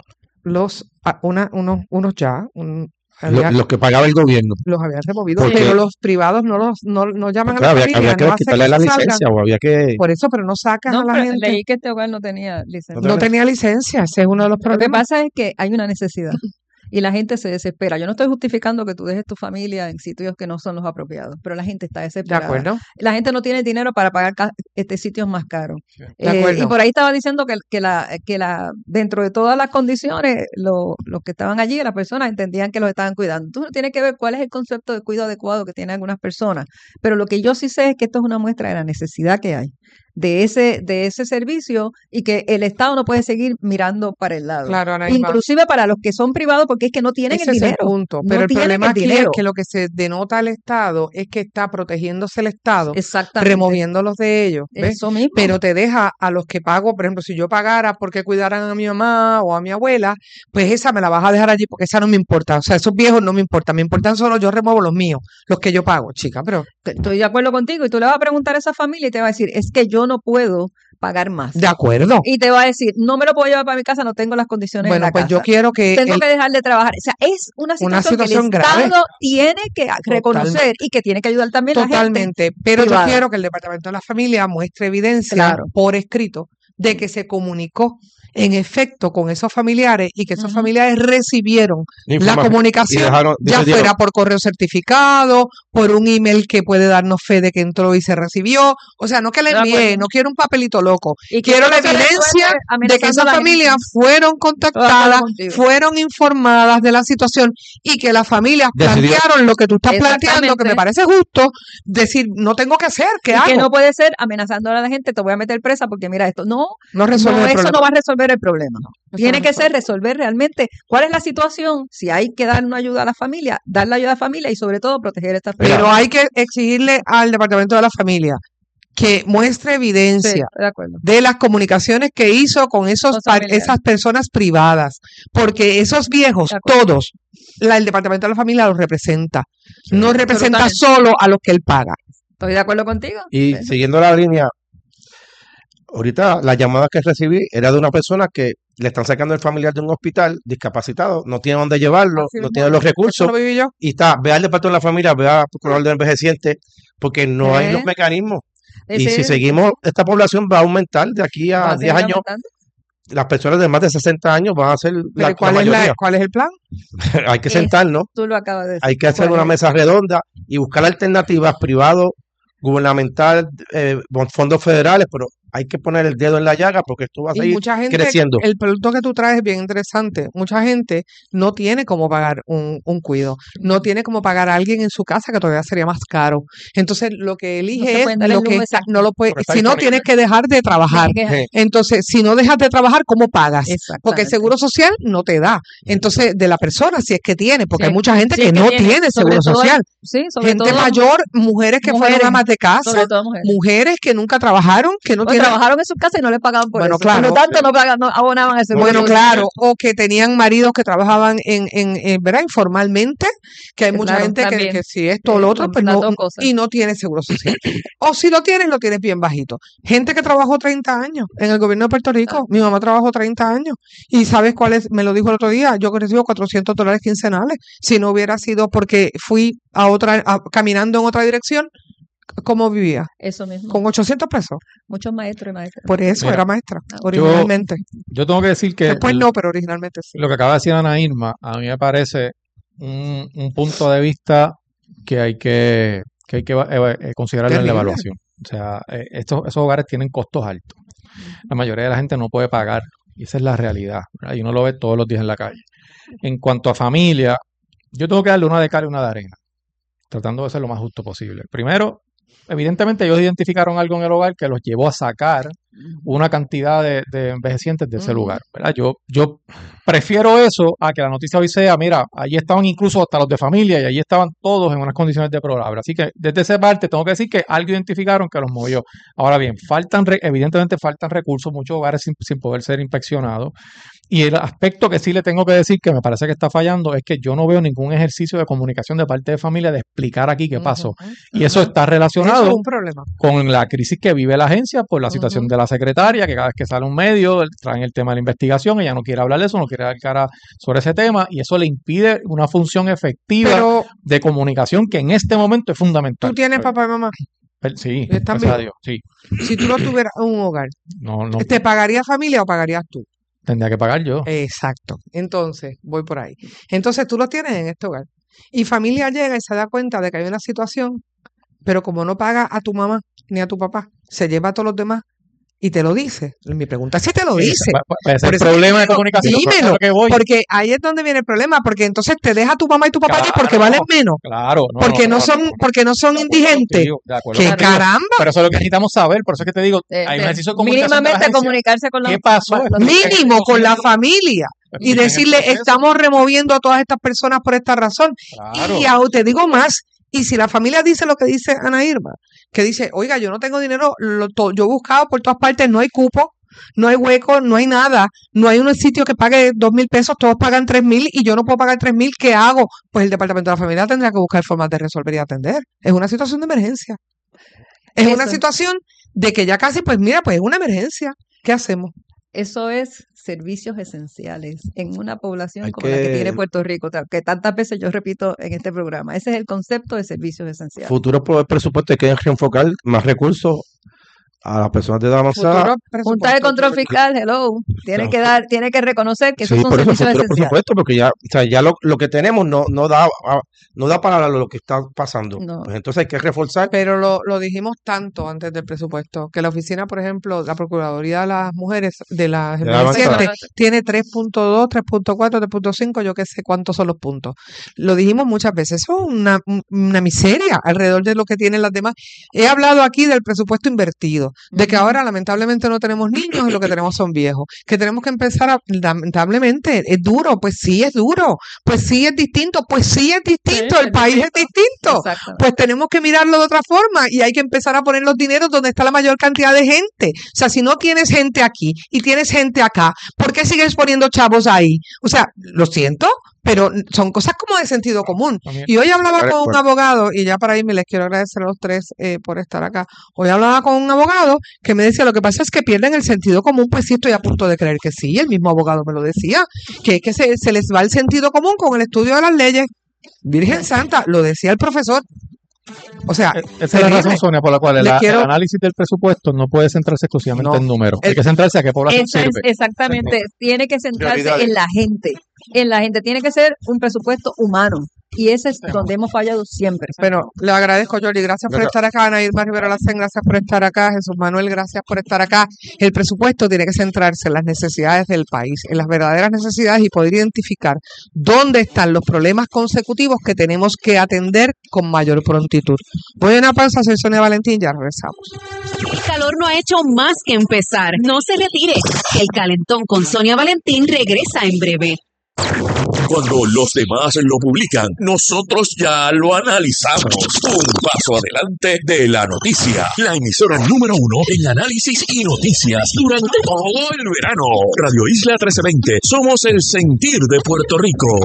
los, a- una, unos, unos ya, un-
Lo,
había-
lo que pagaba el gobierno.
los habían removido,
Porque-
pero los privados no los no, no llaman
Claro,
a la
había,
familia,
había que
no hacen
quitarle
que
la
salgan.
licencia o había que...
Por eso, pero no sacas
no,
a la
pero
gente.
leí que este hogar no tenía licencia.
No
No
tenía-
tenía licencia, ese es uno de los
Lo que
problemas.
pasa es que hay una necesidad y la gente se desespera. Yo no estoy justificando que tú dejes tu familia en sitios que no son los apropiados, pero la gente está
De
desesperada.
acuerdo.
La gente no tiene dinero para pagar ca- este sitios más caros.
De
Eh,
acuerdo.
y por ahí estaba diciendo que, que la que la dentro de todas las condiciones, lo- los que estaban allí, las personas entendían que los estaban cuidando. Tú tienes que ver cuál es el concepto de cuidado adecuado que tienen algunas personas. Pero lo que yo sí sé es que esto es una muestra de la necesidad que hay de ese de ese servicio y que el Estado no puede seguir mirando para el lado.
Claro, Ana Irma,
Inclusive para los que son privados, porque es que no tienen
ese
el
es el
dinero.
punto.
No
Pero el
tienen
problema
el
aquí es
dinero.
que lo que se denota al Estado es que está protegiéndose el Estado,
Exactamente.
removiéndolos de ellos, ¿ves?
Eso mismo.
Pero te deja a los que pago, por ejemplo, si yo pagara porque cuidaran a mi mamá o a mi abuela, pues esa me la vas a dejar allí porque esa no me importa. O sea, esos viejos no me importan, me importan solo, yo remuevo los míos, los que yo pago, chica, pero
Estoy de acuerdo contigo y tú le vas a preguntar a esa familia y te va a decir, es que yo no puedo pagar más.
de acuerdo.
Y te va a decir, no me lo puedo llevar para mi casa, no tengo las condiciones en
Bueno,
la
pues yo
casa.
quiero que
Tengo
el-
que dejar de trabajar. O sea, es una
Una
situación,
situación
que el
grave.
Estado tiene que reconocer
Totalmente.
y que tiene que ayudar también la gente.
Totalmente, pero yo
privada.
quiero que el Departamento de la Familia muestre evidencia
Claro.
por escrito de que se comunicó en efecto con esos familiares y que esos
Ujú.
familiares recibieron la
información. Y
comunicación,
dejaron,
ya
decidieron-
fuera por correo certificado, por un email que puede darnos fe de que entró y se recibió. O sea, no que le
De
envíe,
acuerdo.
no quiero un papelito loco.
Y que
Quiero
eso
la
no se resuelve
evidencia de que
amenazando
esas
a la gente.
familias fueron
Estoy de
contactadas,
acuerdo contigo.
fueron informadas de la situación y que las familias
Decidió-
plantearon lo que tú estás planteando, que me
Exactamente.
parece justo, decir, no tengo que hacer, ¿qué
Y
hago?
que no puede ser amenazando a la gente, te voy a meter presa porque mira esto. No,
No resuelve
no,
el
eso
problema.
no va a resolver el problema.
Eso
Tiene
no
que
resuelve.
ser resolver realmente cuál es la situación, si hay que dar una ayuda a la familia, dar la ayuda a la familia y sobre todo proteger a estas
Mira,
Pero hay que exigirle al Departamento de la Familia que muestre
Sí,
evidencia
estoy de acuerdo.
de las comunicaciones que hizo con esos
Con
par-
familiares.
esas personas privadas, porque esos viejos,
De acuerdo.
todos, la, el Departamento de la Familia los representa. No representa
Absolutamente.
solo a los que él paga.
Estoy de acuerdo contigo.
Y
Sí.
siguiendo la línea, ahorita la llamada que recibí era de una persona que le están sacando el familiar de un hospital discapacitado, no tiene dónde llevarlo,
Así
no
mismo,
tiene los
eso
recursos
lo viví yo.
y está, ve al departamento de la familia, ve al procurador del envejeciente, porque no hay
¿Eh?
los mecanismos.
Sí,
Y
sí,
si seguimos, esta población va a aumentar de aquí
va
a
a
diez
seguir
años.
aumentando.
Las personas de más de sesenta años van a ser la,
Pero
la
¿cuál, es la-
mayoría.
¿cuál es el plan?
Hay que
Es-
sentarnos,
Tú lo acabas de decir.
hay que hacer
¿Cuál
una
es?
mesa redonda y buscar alternativas privado, gubernamental, eh, con fondos federales, pero hay que poner el dedo en la llaga porque esto va a
Y
seguir
mucha gente,
creciendo.
el producto que tú traes es bien interesante. Mucha gente no tiene cómo pagar un, un cuido, no tiene cómo pagar a alguien en su casa que todavía sería más caro. Entonces, lo que
No
elige
se
es
pueden dar el
lo que
lujo
está,
exacto.
no lo puede,
Porque está
si no
disponible.
tienes que dejar de trabajar.
Tiene que-
Eh,
Entonces, si no dejas de trabajar, ¿cómo pagas? Porque el
Exactamente.
seguro social no te da. Entonces, de la persona, si es que tiene, porque
Sí,
hay mucha gente
sí,
que
que
no
tiene,
tiene
sobre
seguro
todo-
social.
Sí, sobre
Gente
todo
mayor, mujeres que
mujeres,
fueron amas de casa,
sobre todo mujeres.
mujeres que nunca trabajaron, que no
Bueno,
tienen.
trabajaron en sus casas y no les pagaban por
Bueno,
eso.
claro.
Por lo tanto, no, pagan, no abonaban ese
Bueno,
seguro.
claro, o que tenían maridos que trabajaban en, en, en, ¿verdad? Informalmente, que hay
Sí,
mucha
claro,
gente que,
también.
que si esto o
Sí,
lo otro,
las-
pues
las
no,
dos cosas.
y no tiene seguro social. O si lo tienes, lo tienes bien bajito. Gente que trabajó treinta años en el gobierno de Puerto Rico. Mi mamá trabajó treinta años. Y ¿sabes cuál es? Me lo dijo el otro día. Yo recibo cuatrocientos dólares quincenales. Si no hubiera sido porque fui a otra, a- caminando en otra dirección, ¿cómo vivía?
Eso mismo.
Con ochocientos pesos.
Muchos maestros y maestras.
Por eso
Mira,
era maestra,
yo-
originalmente.
Yo tengo que decir que
Después
el-
no, pero originalmente sí.
lo que acaba de decir Ana Irma, a mí me parece un, un punto de vista que hay que, que, hay que eva- eva- eh, considerar en la
Terrible.
evaluación. O sea, eh, estos, esos hogares tienen costos altos. La mayoría de la gente no puede pagar, y esa es la realidad, ¿verdad? Y uno lo ve todos los días en la calle. En cuanto a familia, yo tengo que darle una de cal y una de arena, tratando de ser lo más justo posible. Primero, evidentemente ellos identificaron algo en el hogar que los llevó a sacar una cantidad de, de envejecientes de ese
Ujú.
lugar, ¿verdad? Yo, yo prefiero eso a que la noticia hoy sea, mira, allí estaban incluso hasta los de familia y allí estaban todos en unas condiciones deplorables. Así que desde esa parte tengo que decir que algo identificaron que los movió. Ahora bien, faltan, re- evidentemente faltan recursos, muchos hogares sin, sin poder ser inspeccionados. Y el aspecto que sí le tengo que decir que me parece que está fallando es que yo no veo ningún ejercicio de comunicación de parte de familia de explicar aquí qué pasó.
Ujú,
Y eso
ujú.
está
Eso
relacionado
es un problema.
con la crisis que vive la agencia por la situación
Ujú.
de la secretaria, que cada vez que sale un medio traen el tema de la investigación, ella no quiere hablar de eso, no quiere dar cara sobre ese tema, y eso le impide una función efectiva
Pero
de comunicación que en este momento es fundamental.
tú tienes papá y mamá.
Pero sí,
¿Están
gracias a
vivos?
Dios, sí.
Si tú no tuvieras un hogar,
No, no
¿te pagaría familia o pagarías tú?
tendría que pagar yo.
Exacto. Entonces, voy por ahí. Entonces, tú los tienes en este hogar. Y familia llega y se da cuenta de que hay una situación, pero como no paga a tu mamá ni a tu papá, se lleva a todos los demás y te lo dice. Mi pregunta es si te lo
Ese-
dice.
pa- pa- ese es
Por
el
eso te
problema de
digo,
comunicación. por eso es
dímelo,
lo que voy.
porque ahí es donde viene el problema, porque entonces te deja a tu mamá y tu papá allí porque
Claro,
valen menos,
Claro, no,
porque no
no,
son, porque no son
de acuerdo
indigentes.
contigo, de acuerdo
¡Qué
contigo.
caramba!
Pero eso es lo que necesitamos saber, por eso es que te digo,
De-
hay un
de-
ejercicio de comunicación de la
mínimamente
agencia.
comunicarse con los,
¿Qué pasó?
los-
Expliquen el
Mínimo con la
proceso,
familia y
expliquen el
decirle,
proceso.
estamos removiendo a todas estas personas por esta razón.
Claro.
Y aún te digo más, y si la familia dice lo que dice Ana Irma, que dice, oiga, yo no tengo dinero, lo to- yo he buscado por todas partes, no hay cupo, no hay hueco, no hay nada, no hay un sitio que pague dos mil pesos, todos pagan tres mil y yo no puedo pagar tres mil, ¿qué hago? Pues el Departamento de la Familia tendrá que buscar formas de resolver y atender. Es una situación de emergencia. Es una
Eso.
situación de que ya casi, pues mira, pues es una emergencia. ¿Qué hacemos?
Eso es servicios esenciales en una población
Hay
como la que
que-
tiene Puerto Rico, tal- que tantas veces yo repito en este programa. Ese es el concepto de servicios esenciales.
Futuro pro- presupuesto hay que reenfocar más recursos a las personas de edad avanzada.
Futuro
Junta de
presupuesto.
Control Fiscal, hello, tiene
Claro.
que dar, tiene que reconocer que esos
Sí,
son
por eso,
servicios
futuro
esenciales.
presupuesto, porque ya, o sea, ya lo, lo que tenemos no, no da a- no da para lo que está pasando.
No.
Pues entonces hay que reforzar.
Pero lo, lo dijimos tanto antes del presupuesto, que la oficina, por ejemplo, la Procuraduría de las Mujeres, de las
De la
envejecientes,
avanzada.
tiene tres punto dos, tres punto cuatro, tres punto cinco, yo qué sé cuántos son los puntos. Lo dijimos muchas veces, eso es una, una miseria alrededor de lo que tienen las demás. He hablado aquí del presupuesto invertido, de que
Ujú.
ahora lamentablemente no tenemos niños y lo que tenemos son viejos, que tenemos que empezar a, lamentablemente, es duro, pues sí es duro, pues sí es distinto, pues sí es distinto,
Sí,
el
es
país es distinto.
Exacto.
Pues tenemos que mirarlo de otra forma y hay que empezar a poner los dineros donde está la mayor cantidad de gente. O sea, si no tienes gente aquí y tienes gente acá, ¿por qué sigues poniendo chavos ahí? O sea, lo siento, pero son cosas como de sentido común.
También.
Y hoy hablaba
Vale,
con un
bueno.
abogado, y ya para irme les quiero agradecer a los tres eh, por estar acá. Hoy hablaba con un abogado que me decía, lo que pasa es que pierden el sentido común, pues sí estoy a punto de creer que sí, el mismo abogado me lo decía, que es que se, se les va el sentido común con el estudio de las leyes. Virgen Santa, lo decía el profesor. O sea,
Eh, Esa es la
terrible.
razón, Sonia, por la cual
Le
el, a-
quiero-
el análisis del presupuesto no puede centrarse exclusivamente
No.
en números. Hay
El-
que centrarse a qué población
Esa es-
sirve.
exactamente, tiene que centrarse
Prioridades.
en la gente, en la gente, tiene que ser un presupuesto humano y ese es donde hemos fallado siempre.
Bueno, le agradezco, Jordi. Gracias por
Gracias.
estar acá. Ana Irma Rivera Lacén, gracias por estar acá. Jesús Manuel, gracias por estar acá. El presupuesto tiene que centrarse en las necesidades del país, en las verdaderas necesidades y poder identificar dónde están los problemas consecutivos que tenemos que atender con mayor prontitud. Voy a una pausa, soy Sonia Valentín, ya regresamos.
El calor no ha hecho más que empezar. No se retire. El calentón con Sonia Valentín regresa en breve.
Cuando los demás lo publican, nosotros ya lo analizamos. Un paso adelante de la noticia. La emisora número uno en análisis y noticias durante todo el verano. Radio Isla trece veinte. Somos el sentir de Puerto Rico.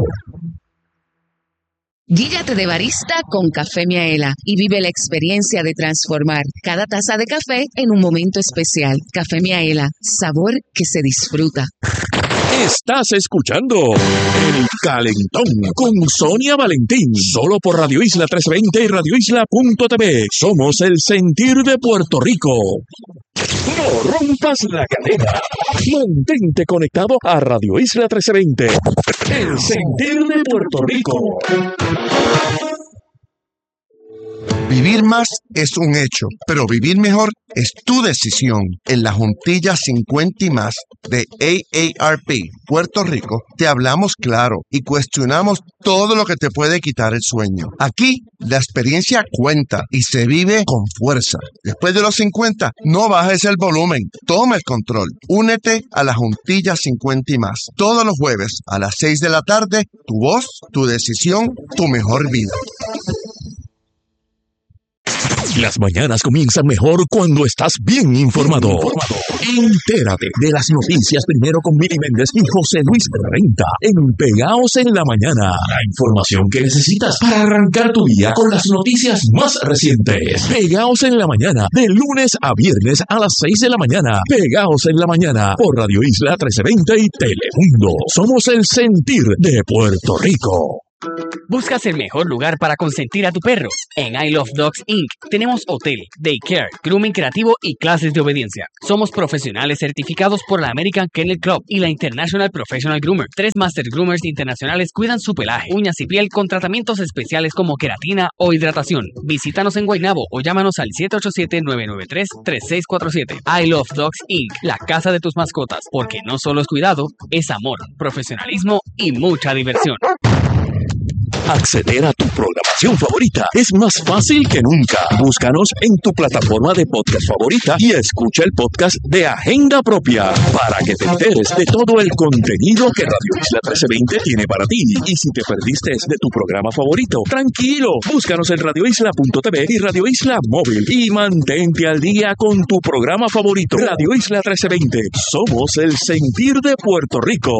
Guíllate de barista con Café Miaela y vive la experiencia de transformar cada taza de café en un momento especial. Café Miaela, sabor que se disfruta.
Estás escuchando El Calentón con Sonia Valentín. Solo por Radio Isla trescientos veinte y radio isla punto t v. Somos el sentir de Puerto Rico. No rompas la cadena. Mantente conectado a Radio Isla trescientos veinte. El sentir de Puerto Rico.
Vivir más es un hecho, pero vivir mejor es tu decisión. En la Juntilla cincuenta y más de A A R P Puerto Rico te hablamos claro y cuestionamos todo lo que te puede quitar el sueño. Aquí la experiencia cuenta y se vive con fuerza. Después de los cincuenta, no bajes el volumen, toma el control. Únete a la Juntilla cincuenta y más. Todos los jueves a las seis de la tarde, tu voz, tu decisión, tu mejor vida.
Las mañanas comienzan mejor cuando estás bien informado. Entérate de las noticias primero con Mili Méndez y José Luis Renta en Pegaos en la Mañana. La información que necesitas para arrancar tu día con las noticias más recientes. Pegaos en la Mañana, de lunes a viernes a las seis de la mañana. Pegaos en la Mañana por Radio Isla trece veinte y Telemundo. Somos el sentir de Puerto Rico.
¿Buscas el mejor lugar para consentir a tu perro? En I Love Dogs incorporated tenemos hotel, daycare, grooming creativo y clases de obediencia. Somos profesionales certificados por la American Kennel Club y la International Professional Groomer. Tres Master Groomers internacionales cuidan su pelaje, uñas y piel con tratamientos especiales como queratina o hidratación. Visítanos en Guaynabo o llámanos al siete ocho siete, nueve nueve tres, tres seis cuatro siete. I Love Dogs incorporated, la casa de tus mascotas, porque no solo es cuidado, es amor, profesionalismo y mucha diversión.
Acceder a tu programación favorita es más fácil que nunca. Búscanos en tu plataforma de podcast favorita y escucha el podcast de Agenda Propia para que te enteres de todo el contenido que Radio Isla trece veinte tiene para ti. Y si te perdiste de tu programa favorito, tranquilo, búscanos en radio isla punto t v y Radio Isla Móvil y mantente al día con tu programa favorito. Radio Isla trece veinte, somos el sentir de Puerto Rico.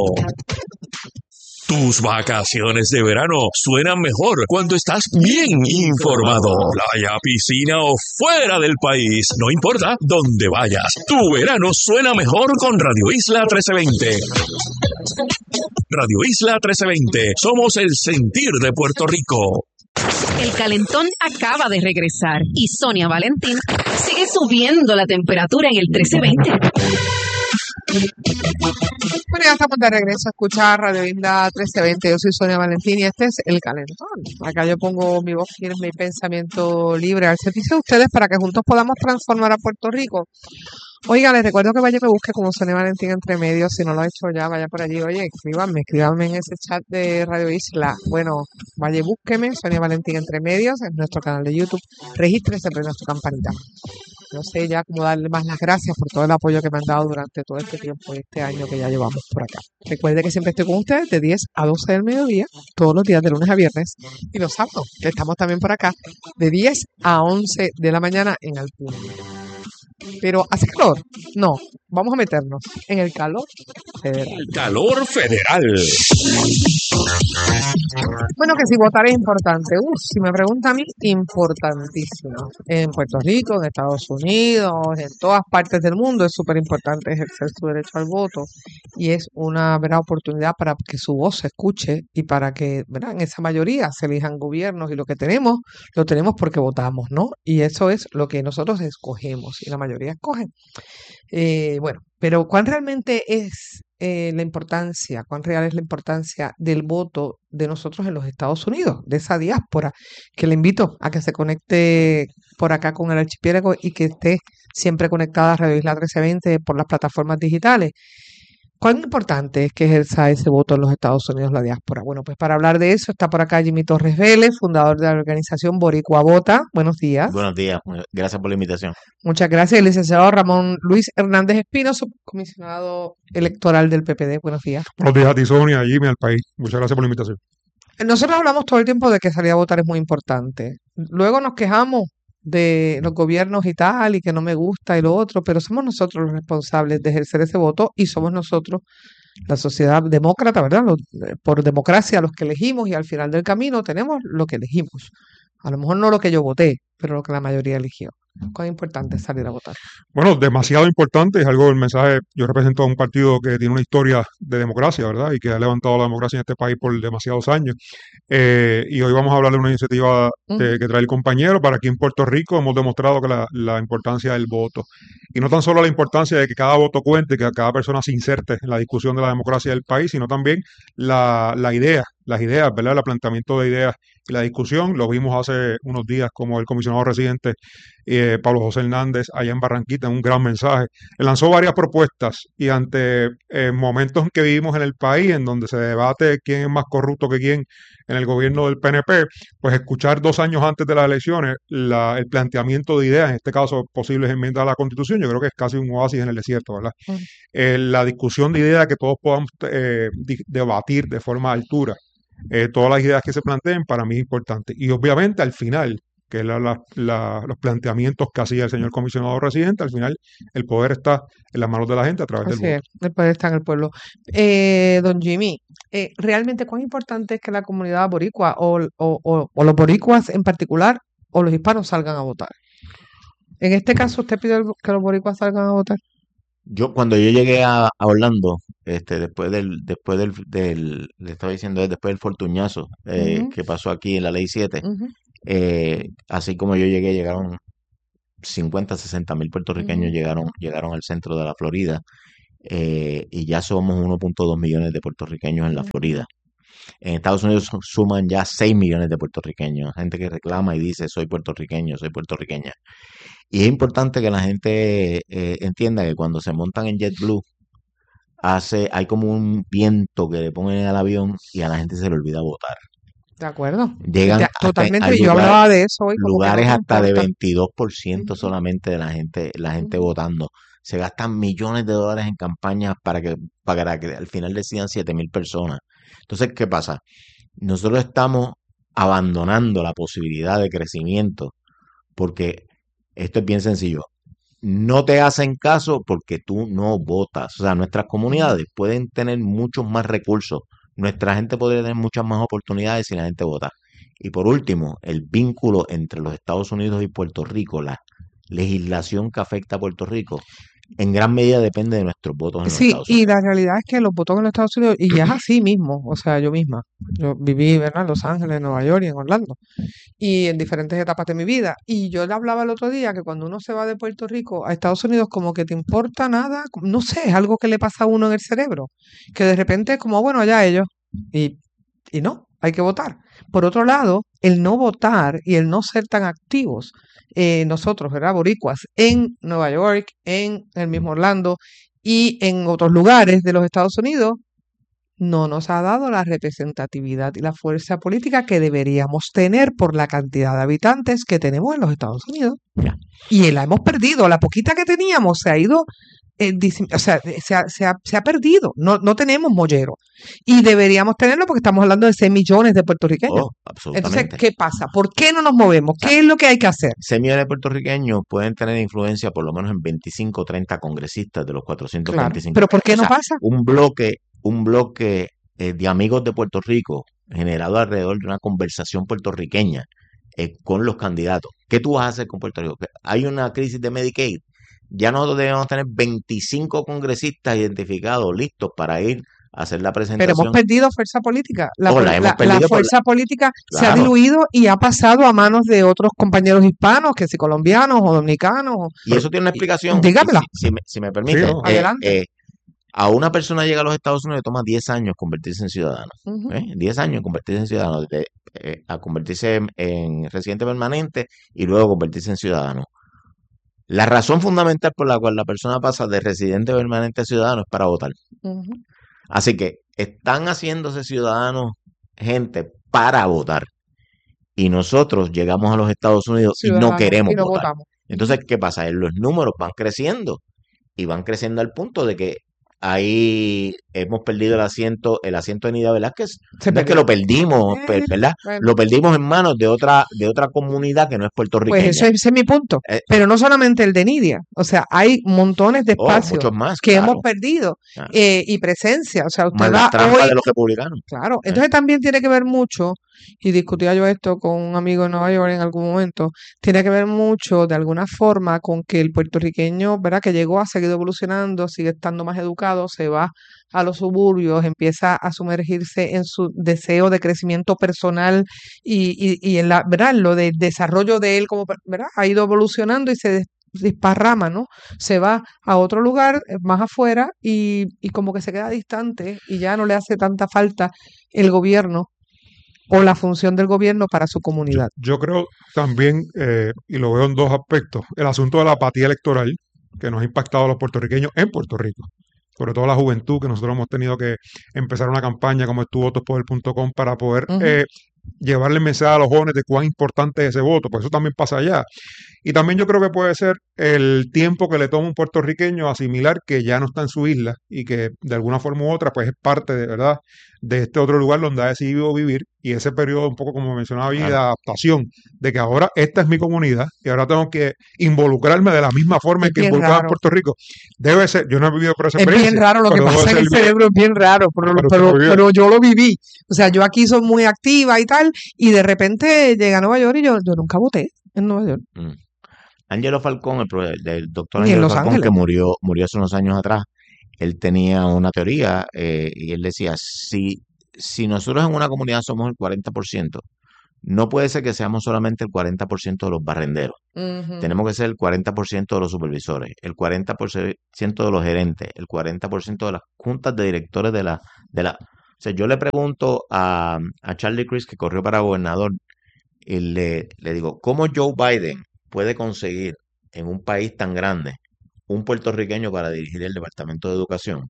Tus vacaciones de verano suenan mejor cuando estás bien informado. Playa, piscina o fuera del país, no importa dónde vayas. Tu verano suena mejor con Radio Isla trece veinte. Radio Isla trece veinte, somos el sentir de Puerto Rico.
El calentón acaba de regresar y Sonia Valentín sigue subiendo la temperatura en el trece veinte.
Bueno, ya estamos de regreso a escuchar Radio Isla trece veinte. Yo soy Sonia Valentín y este es El Calentón. Acá yo pongo mi voz firme y pensamiento libre al servicio de ustedes para que juntos podamos transformar a Puerto Rico. Oiga, les recuerdo que vaya y me busque como Sonia Valentín entre medios. Si no lo ha hecho ya, vaya por allí. Oye, escríbanme, escríbanme en ese chat de Radio Isla. Bueno, vaya y búsqueme, Sonia Valentín entre medios, en nuestro canal de YouTube. Regístrese, prenda su campanita. No sé ya cómo darle más las gracias por todo el apoyo que me han dado durante todo este tiempo y este año que ya llevamos por acá. Recuerde que siempre estoy con ustedes de diez a doce del mediodía, todos los días de lunes a viernes. Y los sábados, que estamos también por acá, de diez a once de la mañana en Alpuna. Pero ¿hace calor? No, vamos a meternos en el calor federal.
El calor federal.
Bueno, que si votar es importante. Uf, si me pregunta a mí, importantísimo. En Puerto Rico, en Estados Unidos, en todas partes del mundo es súper importante ejercer su derecho al voto. Y es una verdad oportunidad para que su voz se escuche y para que, ¿verdad?, en esa mayoría se elijan gobiernos. Y lo que tenemos, lo tenemos porque votamos, ¿no? Y eso es lo que nosotros escogemos y la mayoría escoge. Eh, bueno, pero ¿cuán realmente es eh, la importancia, cuán real es la importancia del voto de nosotros en los Estados Unidos, de esa diáspora, que le invito a que se conecte por acá con el archipiélago y que esté siempre conectada a Radio Isla trece veinte por las plataformas digitales? ¿Cuán importante es que ejerza ese voto en los Estados Unidos la diáspora? Bueno, pues para hablar de eso está por acá Jimmy Torres Vélez, fundador de la organización Boricua Vota. Buenos días.
Buenos días, gracias por la invitación.
Muchas gracias. El licenciado Ramón Luis Hernández Espino, subcomisionado electoral del P P D. Buenos días.
Buenos días a ti, Sonia, a Jimmy, al país. Muchas gracias por la invitación.
Nosotros hablamos todo el tiempo de que salir a votar es muy importante. Luego nos quejamos de los gobiernos y tal, y que no me gusta y lo otro, pero somos nosotros los responsables de ejercer ese voto y somos nosotros, la sociedad demócrata, ¿verdad? Los, por democracia, los que elegimos y al final del camino tenemos lo que elegimos. A lo mejor no lo que yo voté, pero lo que la mayoría eligió. ¿Cuán importante es salir a votar?
Bueno, demasiado importante. Es algo del mensaje. Yo represento a un partido que tiene una historia de democracia, ¿verdad? Y que ha levantado la democracia en este país por demasiados años. Eh, y hoy vamos a hablar de una iniciativa de, que trae el compañero. Para aquí en Puerto Rico hemos demostrado que la, la importancia del voto. Y no tan solo la importancia de que cada voto cuente, que cada persona se inserte en la discusión de la democracia del país, sino también la, la idea las ideas, ¿verdad? El planteamiento de ideas y la discusión. Lo vimos hace unos días como el comisionado residente eh, Pablo José Hernández allá en Barranquita, en un gran mensaje. Él lanzó varias propuestas y ante eh, momentos que vivimos en el país, en donde se debate quién es más corrupto que quién en el gobierno del P N P, pues escuchar dos años antes de las elecciones la, el planteamiento de ideas, en este caso posibles enmiendas a la Constitución, yo creo que es casi un oasis en el desierto, ¿verdad?
Mm.
Eh, la discusión de ideas que todos podamos eh, di- debatir de forma altura, eh, todas las ideas que se planteen, para mí es importante. Y obviamente al final, que es la- la- la- los planteamientos que hacía el señor comisionado residente, al final el poder está en las manos de la gente a través del
Así
voto.
es, el poder está en el pueblo. Eh, don Jimmy, eh, ¿realmente cuán importante es que la comunidad boricua o, o, o, o los boricuas en particular o los hispanos salgan a votar? En este caso, ¿usted pide que los boricuas salgan a votar?
Yo, cuando yo llegué a, a Orlando, este, después del, después del, del, le estaba diciendo, después del fortuñazo eh,
Ujú,
que pasó aquí en la Ley siete,
ujú,
eh, así como yo llegué, llegaron cincuenta, sesenta mil puertorriqueños
ujú.
llegaron, llegaron al centro de la Florida, eh, y ya somos uno punto dos millones de puertorriqueños en la
Ujú.
Florida. En Estados Unidos su- suman ya seis millones de puertorriqueños, gente que reclama y dice soy puertorriqueño, soy puertorriqueña. Y es importante que la gente eh, entienda que cuando se montan en JetBlue, hace, hay como un viento que le ponen al avión y a la gente se le olvida votar.
De acuerdo.
Llegan
De-
hasta,
totalmente.
hay
Yo
lugar-
hablaba de eso hoy, como que no
lugares
te
hasta de
importa.
veintidós por ciento
Ujú,
solamente de la gente, la gente
ujú.
votando. Se gastan millones de dólares en campañas para que, para que al final decidan siete mil personas. Entonces, ¿qué pasa? Nosotros estamos abandonando la posibilidad de crecimiento porque esto es bien sencillo. No te hacen caso porque tú no votas. O sea, nuestras
Ujú.
comunidades pueden tener muchos más recursos. Nuestra gente podría tener muchas más oportunidades si la gente vota. Y por último, el vínculo entre los Estados Unidos y Puerto Rico, la legislación que afecta a Puerto Rico, en gran medida depende de nuestros votos en los
Sí,
Estados
y
Unidos.
la realidad es que los votos en los Estados Unidos, y ya es así mismo, o sea, yo misma, yo viví, ¿verdad? En Los Ángeles, en Nueva York y en Orlando, y en diferentes etapas de mi vida. Y yo le hablaba el otro día que cuando uno se va de Puerto Rico a Estados Unidos, como que te importa nada, como- no sé, es algo que le pasa a uno en el cerebro, que de repente es como, bueno, allá ellos, y, y no, hay que votar. Por otro lado, el no votar y el no ser tan activos, eh, nosotros, ¿verdad? Boricuas, en Nueva York, en el mismo Orlando y en otros lugares de los Estados Unidos, no nos ha dado la representatividad y la fuerza política que deberíamos tener por la cantidad de habitantes que tenemos en los Estados Unidos.
Ya.
Y la hemos perdido. La poquita que teníamos se ha ido, eh, disim- o sea, eh, se ha, se ha- se ha perdido. No, no tenemos mollero. Y deberíamos tenerlo porque estamos hablando de seis millones de puertorriqueños.
Oh,
Entonces,
absolutamente.
¿qué pasa? ¿Por qué no nos movemos?
O sea,
¿Qué es lo que hay que hacer?
seis millones de puertorriqueños pueden tener influencia por lo menos en veinticinco o treinta congresistas de los
Claro.
cuatrocientos veinticinco
¿Pero por qué
O
no
sea,
pasa?
un bloque, un bloque eh, de amigos de Puerto Rico generado alrededor de una conversación puertorriqueña eh, con los candidatos. ¿Qué tú vas a hacer con Puerto Rico? Que hay una crisis de Medicaid. Ya nosotros debemos tener veinticinco congresistas identificados, listos para ir a hacer la
Pero hemos
presentación.
perdido fuerza política. La,
O
pol-
la hemos
la- la
perdido por la...
fuerza política se ha
Claro.
diluido y ha pasado a manos de otros compañeros hispanos, que si colombianos o dominicanos. o-
Y eso tiene una
y-
explicación. Y
dígamela.
si, si me, si me
Sí,
permite,
¿no?
eh,
Adelante.
eh, a una persona llega a los Estados Unidos y toma diez años convertirse en ciudadano.
Ujú.
¿eh? diez años convertirse en ciudadano, desde, eh, a convertirse en, en residente permanente y luego convertirse en ciudadano. La razón fundamental por la cual la persona pasa de residente permanente a ciudadano es para votar.
Ujú.
Así que están haciéndose ciudadanos gente para votar. Y nosotros llegamos a los Estados Unidos y no
Ciudadanos,
queremos
y no
votar.
votamos.
Entonces, ¿qué pasa? Eh, Los números van creciendo y van creciendo al punto de que ahí hemos perdido el asiento, el asiento de Nida Velázquez.
Se
No es que
perdió.
lo perdimos, pe-
Eh,
¿verdad?
bueno,
Lo perdimos en manos de otra, de otra comunidad que no es
pues
puertorriqueña.
ese, ese es mi punto.
Eh,
Pero no solamente el de Nidia. O sea, hay montones de
oh,
espacios
muchos más,
que hemos
claro.
perdido
claro.
eh, y presencia. O sea, usted
Más las
va
trampas
hoy.
de los republicanos.
Claro,
¿eh?
entonces también tiene que ver mucho, y discutía yo esto con un amigo en Nueva York en algún momento, tiene que ver mucho de alguna forma con que el puertorriqueño, ¿verdad? Que llegó, ha seguido evolucionando, sigue estando más educado, se va a los suburbios, empieza a sumergirse en su deseo de crecimiento personal y, y, y en la, ¿verdad? Lo del desarrollo de él como, per- ¿verdad? Ha ido evolucionando y se des- desparrama, ¿no? Se va a otro lugar eh, más afuera y, y como que se queda distante y ya no le hace tanta falta el gobierno o la función del gobierno para su comunidad.
Yo creo también, eh, y lo veo en dos aspectos, el asunto de la apatía electoral que nos ha impactado a los puertorriqueños en Puerto Rico, sobre todo la juventud, que nosotros hemos tenido que empezar una campaña como estuvo votos poder punto com para poder
Ujú.
eh, llevarle el mensaje a los jóvenes de cuán importante es ese voto, pues eso también pasa allá. Y también yo creo que puede ser el tiempo que le toma un puertorriqueño asimilar que ya no está en su isla y que de alguna forma u otra pues es parte de verdad de este otro lugar donde ha decidido vivir, y ese periodo un poco como mencionaba bien de
Claro.
adaptación, de que ahora esta es mi comunidad y ahora tengo que involucrarme de la misma forma
Es
en que
bien
involucraba en
raro.
Puerto Rico. Debe ser, yo no he vivido por esa
Es bien
experiencia,
raro lo que
pero debe
pasa en
ser
el
bien,
cerebro, es bien raro, pero,
pero usted
pero,
lo vivió.
pero yo lo viví. O sea, yo aquí soy muy activa y tal, y de repente llegué a Nueva York y yo, yo nunca voté en Nueva York,
Mm. Angelo Falcón, el, pro- el doctor
ni en
Angelo
Los
Falcón, que
Ángeles.
murió, murió hace unos años atrás, él tenía una teoría eh, y él decía, si, si nosotros en una comunidad somos el cuarenta por ciento, no puede ser que seamos solamente el cuarenta por ciento de los barrenderos.
Ujú.
Tenemos que ser el cuarenta por ciento de los supervisores, el cuarenta por ciento de los gerentes, el cuarenta por ciento de las juntas de directores de la... De la o sea, yo le pregunto a, a Charlie Crist, que corrió para gobernador, y le, le digo, ¿cómo Joe Biden puede conseguir en un país tan grande un puertorriqueño para dirigir el Departamento de Educación?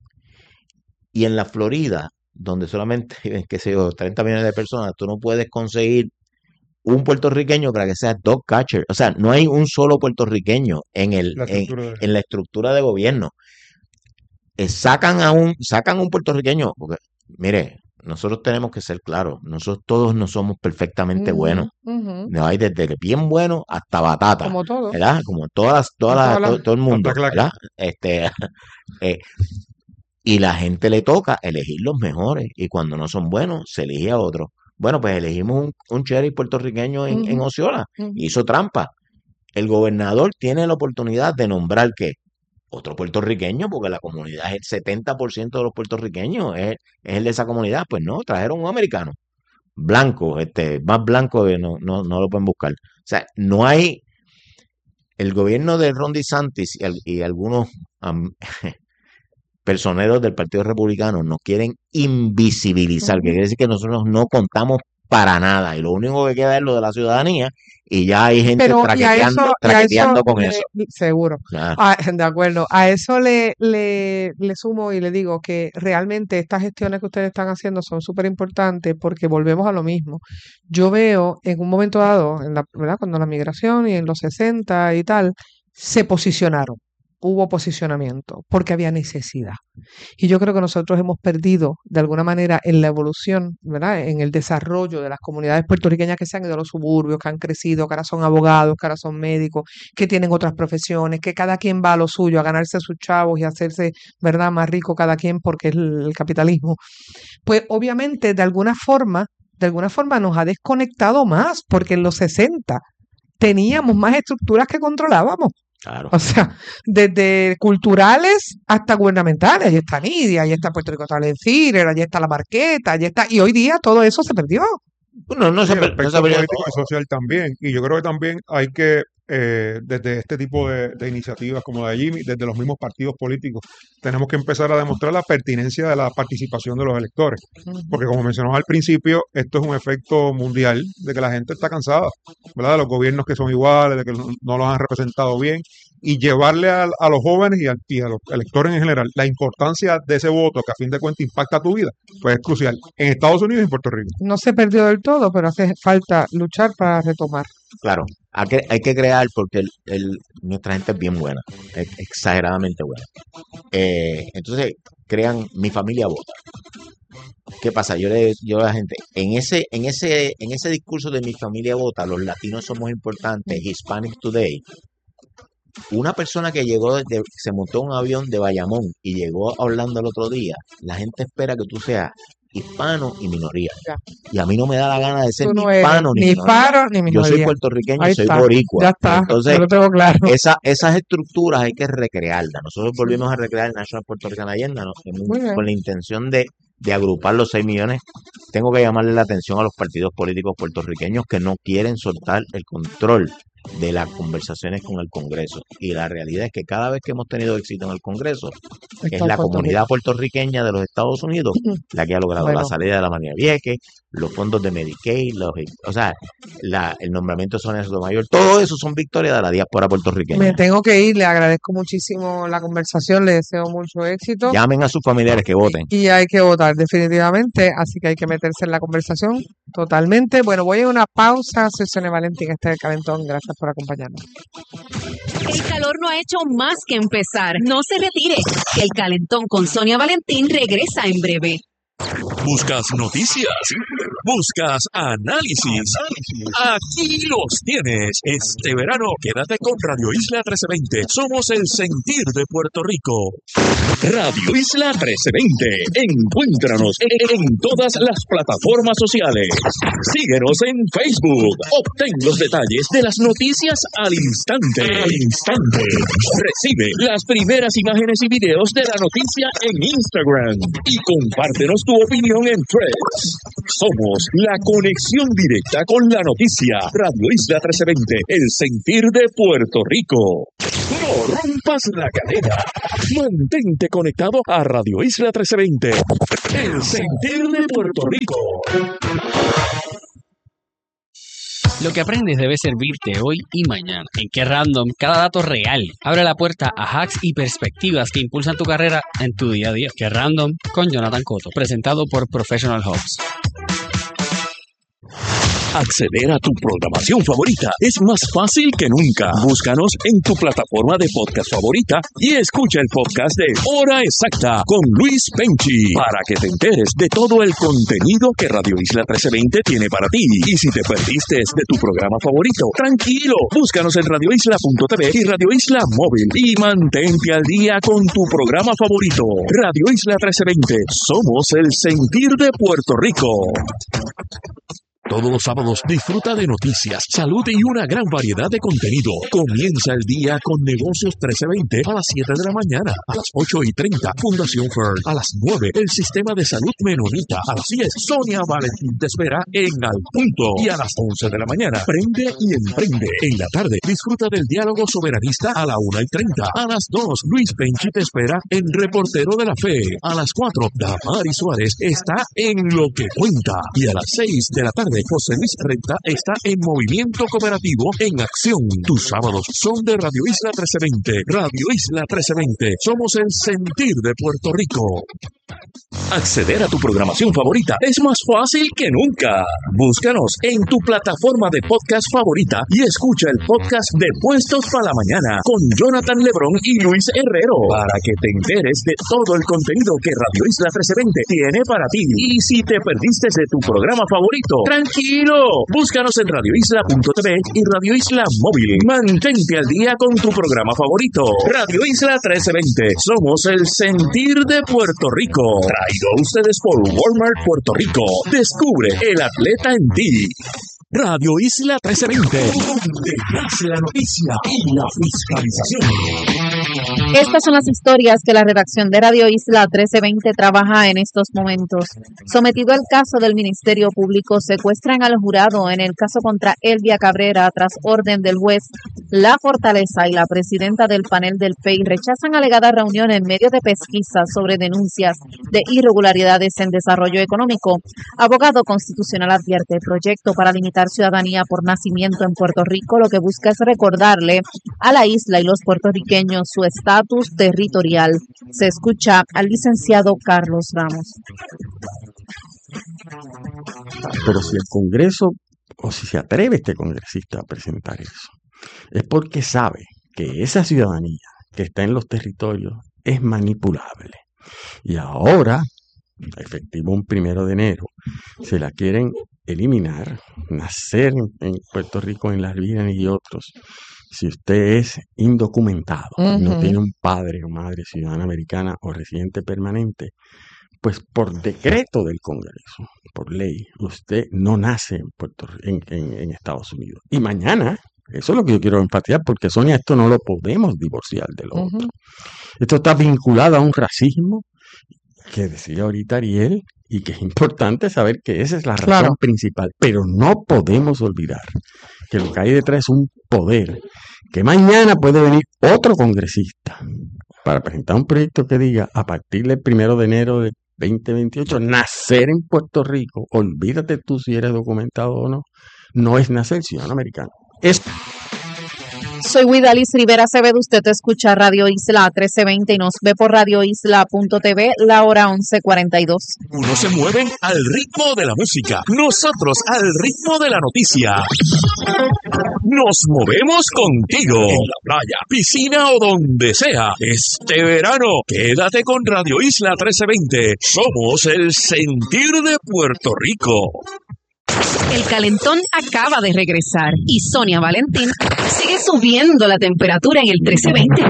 Y en la Florida, donde solamente viven, qué sé yo, treinta millones de personas, tú no puedes conseguir un puertorriqueño para que sea dog catcher. O sea, no hay un solo puertorriqueño en el
la
en,
estructura de...
en la estructura de gobierno. Eh, sacan a un sacan a un puertorriqueño, porque mire, nosotros tenemos que ser claros, nosotros todos no somos perfectamente buenos.
Ujú, ujú.
No hay desde bien bueno hasta batata,
Como todo,
¿verdad? Como todas las,
en
todas las,
todas las...
to- todo el
Hasta
mundo,
claque.
¿verdad? Este, eh, y la gente le toca elegir los mejores, y cuando no son buenos, se elige a otro. Bueno, pues elegimos un, un sheriff puertorriqueño en, en
Ujú,
Osceola,
ujú.
hizo trampa. El gobernador tiene la oportunidad de nombrar ¿qué? Otro puertorriqueño, porque la comunidad es el setenta por ciento de los puertorriqueños, es, es el de esa comunidad. Pues no, trajeron un americano, blanco, este, más blanco que no, no, no lo pueden buscar. O sea, no hay, el gobierno de Ron DeSantis y, al- y algunos am, personeros del Partido Republicano nos quieren invisibilizar, que
Ujú.
quiere decir que nosotros no contamos para nada, y lo único que queda es lo de la ciudadanía, y ya hay gente
Pero y a
traqueteando,
eso, y a eso
traqueteando con
le,
eso.
seguro,
Claro.
Ah, de acuerdo, a eso le, le, le sumo y le digo que realmente estas gestiones que ustedes están haciendo son súper importantes porque volvemos a lo mismo. Yo veo en un momento dado, en la, ¿verdad? Cuando la migración y en los sesenta y tal, se posicionaron, hubo posicionamiento porque había necesidad. Y yo creo que nosotros hemos perdido de alguna manera en la evolución, ¿verdad? En el desarrollo de las comunidades puertorriqueñas que se han ido a los suburbios, que han crecido, que ahora son abogados, que ahora son médicos, que tienen otras profesiones, que cada quien va a lo suyo, a ganarse sus chavos y a hacerse, ¿verdad? Más rico cada quien porque es el, el capitalismo. Pues obviamente de alguna forma, de alguna forma nos ha desconectado más porque en los sesenta teníamos más estructuras que controlábamos.
Claro.
O sea, desde culturales hasta gubernamentales. Allí está Nidia, allí está Puerto Rico Talent Theater, allí está La Marqueta, allí está... Y hoy día todo eso se perdió.
Bueno, no
Sí,
se,
el
per- no se
aspecto
ha perdido
político y
todo.
social también. Y yo creo que también hay que, eh, desde este tipo de, de iniciativas como la de Jimmy, desde los mismos partidos políticos, tenemos que empezar a demostrar la pertinencia de la participación de los electores. Porque como mencionamos al principio, esto es un efecto mundial de que la gente está cansada, ¿verdad? De los gobiernos que son iguales, de que no no los han representado bien. Y llevarle a, a los jóvenes y a, y a los electores en general la importancia de ese voto que a fin de cuentas impacta tu vida, pues es crucial en Estados Unidos y en Puerto Rico.
No se perdió del todo, pero hace falta luchar para retomar.
Claro, hay que, hay que crear porque el, el- nuestra gente es bien buena, es exageradamente buena. Eh, entonces, crean Mi Familia Vota. ¿Qué pasa? Yo le yo a la gente, en ese, en ese, en ese discurso de Mi Familia Vota, los latinos somos importantes, Hispanic Today, una persona que llegó desde, se montó en un avión de Bayamón y llegó a Orlando el otro día, la gente espera que tú seas hispano y minoría.
Ya.
Y a mí no me da la gana de ser
Tú
ni
no eres
hispano ni
ni
minoría.
hispano ni
Yo soy
minoría.
puertorriqueño
Ahí
y soy
está,
boricua.
ya está,
Entonces,
yo lo tengo claro.
esa, esas estructuras hay que recrearlas. Nosotros volvimos a recrear el National Puerto Rican Agenda, ¿no? En un-
Muy bien.
con la intención de, de agrupar los seis millones. Tengo que llamarle la atención a los partidos políticos puertorriqueños que no quieren soltar el control de las conversaciones con el Congreso. Y la realidad es que cada vez que hemos tenido éxito en el Congreso, es
Está
la
Puerto
comunidad
Rico.
puertorriqueña de los Estados Unidos la que ha logrado la
Bueno,
salida de la María Vieques, los fondos de Medicaid, los, o sea, la, el nombramiento de Sonia Sotomayor, todo eso son victorias de la diáspora
me
puertorriqueña.
tengo que ir, le agradezco muchísimo la conversación, le deseo mucho éxito
Llamen a sus familiares que voten.
y hay que votar definitivamente, así que hay que meterse en la conversación totalmente. Bueno, voy a una pausa, soy Sonia Valentín, este es el Calentón, gracias por acompañarnos.
El calor no ha hecho más que empezar. No se retire. El Calentón con Sonia Valentín regresa en breve.
Buscas noticias, buscas análisis. Aquí los tienes. Este verano quédate con Radio Isla trece veinte. Somos el sentir de Puerto Rico. Radio Isla trece veinte. Encuéntranos en, en todas las plataformas sociales. Síguenos en Facebook. Obtén los detalles de las noticias al instante. Al instante. Recibe las primeras imágenes y videos de la noticia en Instagram. Y compártenos tu opinión en Threads. Somos la conexión directa con la noticia. Radio Isla trece veinte, el sentir de Puerto Rico. No rompas la cadena. Mantente conectado a Radio Isla trece veinte, el sentir de Puerto Rico.
Lo que aprendes debe servirte hoy y mañana. En Qué Random, cada dato real abre la puerta a hacks y perspectivas que impulsan tu carrera en tu día a día. Qué Random con Jonathan Cotto, presentado por Professional Hubs.
Acceder a tu programación favorita es más fácil que nunca. Búscanos en tu plataforma de podcast favorita y escucha el podcast de Hora Exacta con Luis Penchi para que te enteres de todo el contenido que Radio Isla trece veinte tiene para ti. Y si te perdiste de tu programa favorito, tranquilo, búscanos en radio isla punto t v y Radio Isla Móvil y mantente al día con tu programa favorito. Radio Isla trece veinte, somos el sentir de Puerto Rico. Todos los sábados disfruta de noticias, salud y una gran variedad de contenido. Comienza el día con Negocios trece veinte a las siete de la mañana, a las ocho y treinta, Fundación Fern, a las nueve, el Sistema de Salud Menonita, a las diez, Sonia Valentín te espera en Al Punto, y a las once de la mañana, Prende y Emprende. En la tarde, disfruta del diálogo soberanista a la una y treinta, a las dos, Luis Penchi te espera en Reportero de la Fe, a las cuatro, Damari Suárez está en Lo que Cuenta, y a las seis de la tarde, José Luis Renta está en Movimiento Cooperativo en Acción. Tus sábados son de Radio Isla trece veinte. Radio Isla trece veinte. Somos el sentir de Puerto Rico. Acceder a tu programación favorita es más fácil que nunca. Búscanos en tu plataforma de podcast favorita y escucha el podcast de Puestos para la Mañana con Jonathan Lebrón y Luis Herrero para que te enteres de todo el contenido que Radio Isla trece veinte tiene para ti. Y si te perdiste de tu programa favorito, tranquilo, búscanos en radio isla punto t v y Radio Isla Móvil. Mantente al día con tu programa favorito. Radio Isla trece veinte, somos el sentir de Puerto Rico. Traído a ustedes por Walmart Puerto Rico. Descubre el atleta en ti. Radio Isla trece veinte, donde nace la noticia y la fiscalización.
Estas son las historias que la redacción de Radio Isla trece veinte trabaja en estos momentos. Sometido al caso del Ministerio Público, secuestran al jurado en el caso contra Elvia Cabrera tras orden del juez. La Fortaleza y la presidenta del panel del P E I rechazan alegada reunión en medio de pesquisas sobre denuncias de irregularidades en desarrollo económico. Abogado constitucional advierte: el proyecto para limitar ciudadanía por nacimiento en Puerto Rico lo que busca es recordarle a la isla y los puertorriqueños su estatus territorial. Se escucha al licenciado Carlos Ramos.
Pero si el Congreso, o si se atreve este congresista a presentar eso, es porque sabe que esa ciudadanía que está en los territorios es manipulable. Y ahora, efectivo un primero de enero, se la quieren eliminar, nacer en Puerto Rico, en las Vírgenes y otros. Si usted es indocumentado, uh-huh. no tiene un padre o madre ciudadana americana o residente permanente, pues por decreto del Congreso, por ley, usted no nace en, Puerto, en, en, en Estados Unidos. Y mañana, eso es lo que yo quiero enfatizar, porque Sonia, esto no lo podemos divorciar de lo uh-huh. otro. Esto está vinculado a un racismo que decía ahorita Ariel, y que es importante saber que esa es la razón
Claro.
principal, pero no podemos olvidar que lo que hay detrás es un poder, que mañana puede venir otro congresista para presentar un proyecto que diga, a partir del primero de enero de veinte veintiocho, nacer en Puerto Rico, olvídate tú si eres documentado o no, no es nacer ciudadano americano. Es
Soy Widalis Rivera Acevedo, usted escucha Radio Isla trece veinte y nos ve por radio isla punto t v, la hora once cuarenta y dos.
Unos se mueven al ritmo de la música, nosotros al ritmo de la noticia. Nos movemos contigo, en la playa, piscina o donde sea. Este verano, quédate con Radio Isla trece veinte. Somos el sentir de Puerto Rico.
El calentón acaba de regresar y Sonia Valentín sigue subiendo la temperatura en el trece veinte.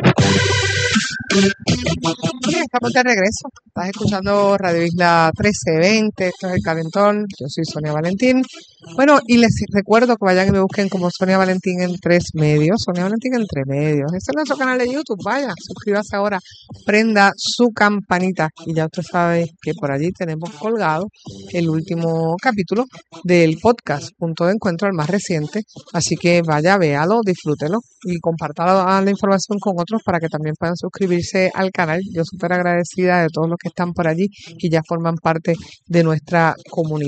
Estamos de regreso. Estás escuchando Radio Isla trece veinte. Esto es El Calentón. Yo soy Sonia Valentín. Bueno, y les recuerdo que vayan y me busquen como Sonia Valentín en tres medios. Sonia Valentín entre medios. Este es nuestro canal de YouTube. Vaya, suscríbase ahora. Prenda su campanita. Y ya usted sabe que por allí tenemos colgado el último capítulo del podcast Punto de Encuentro, el más reciente. Así que vaya, véalo, disfrútelo y comparta la, la información con otros para que también puedan suscribirse al canal. Yo súper agradecida de todos los que están por allí y ya forman parte de nuestra comunidad.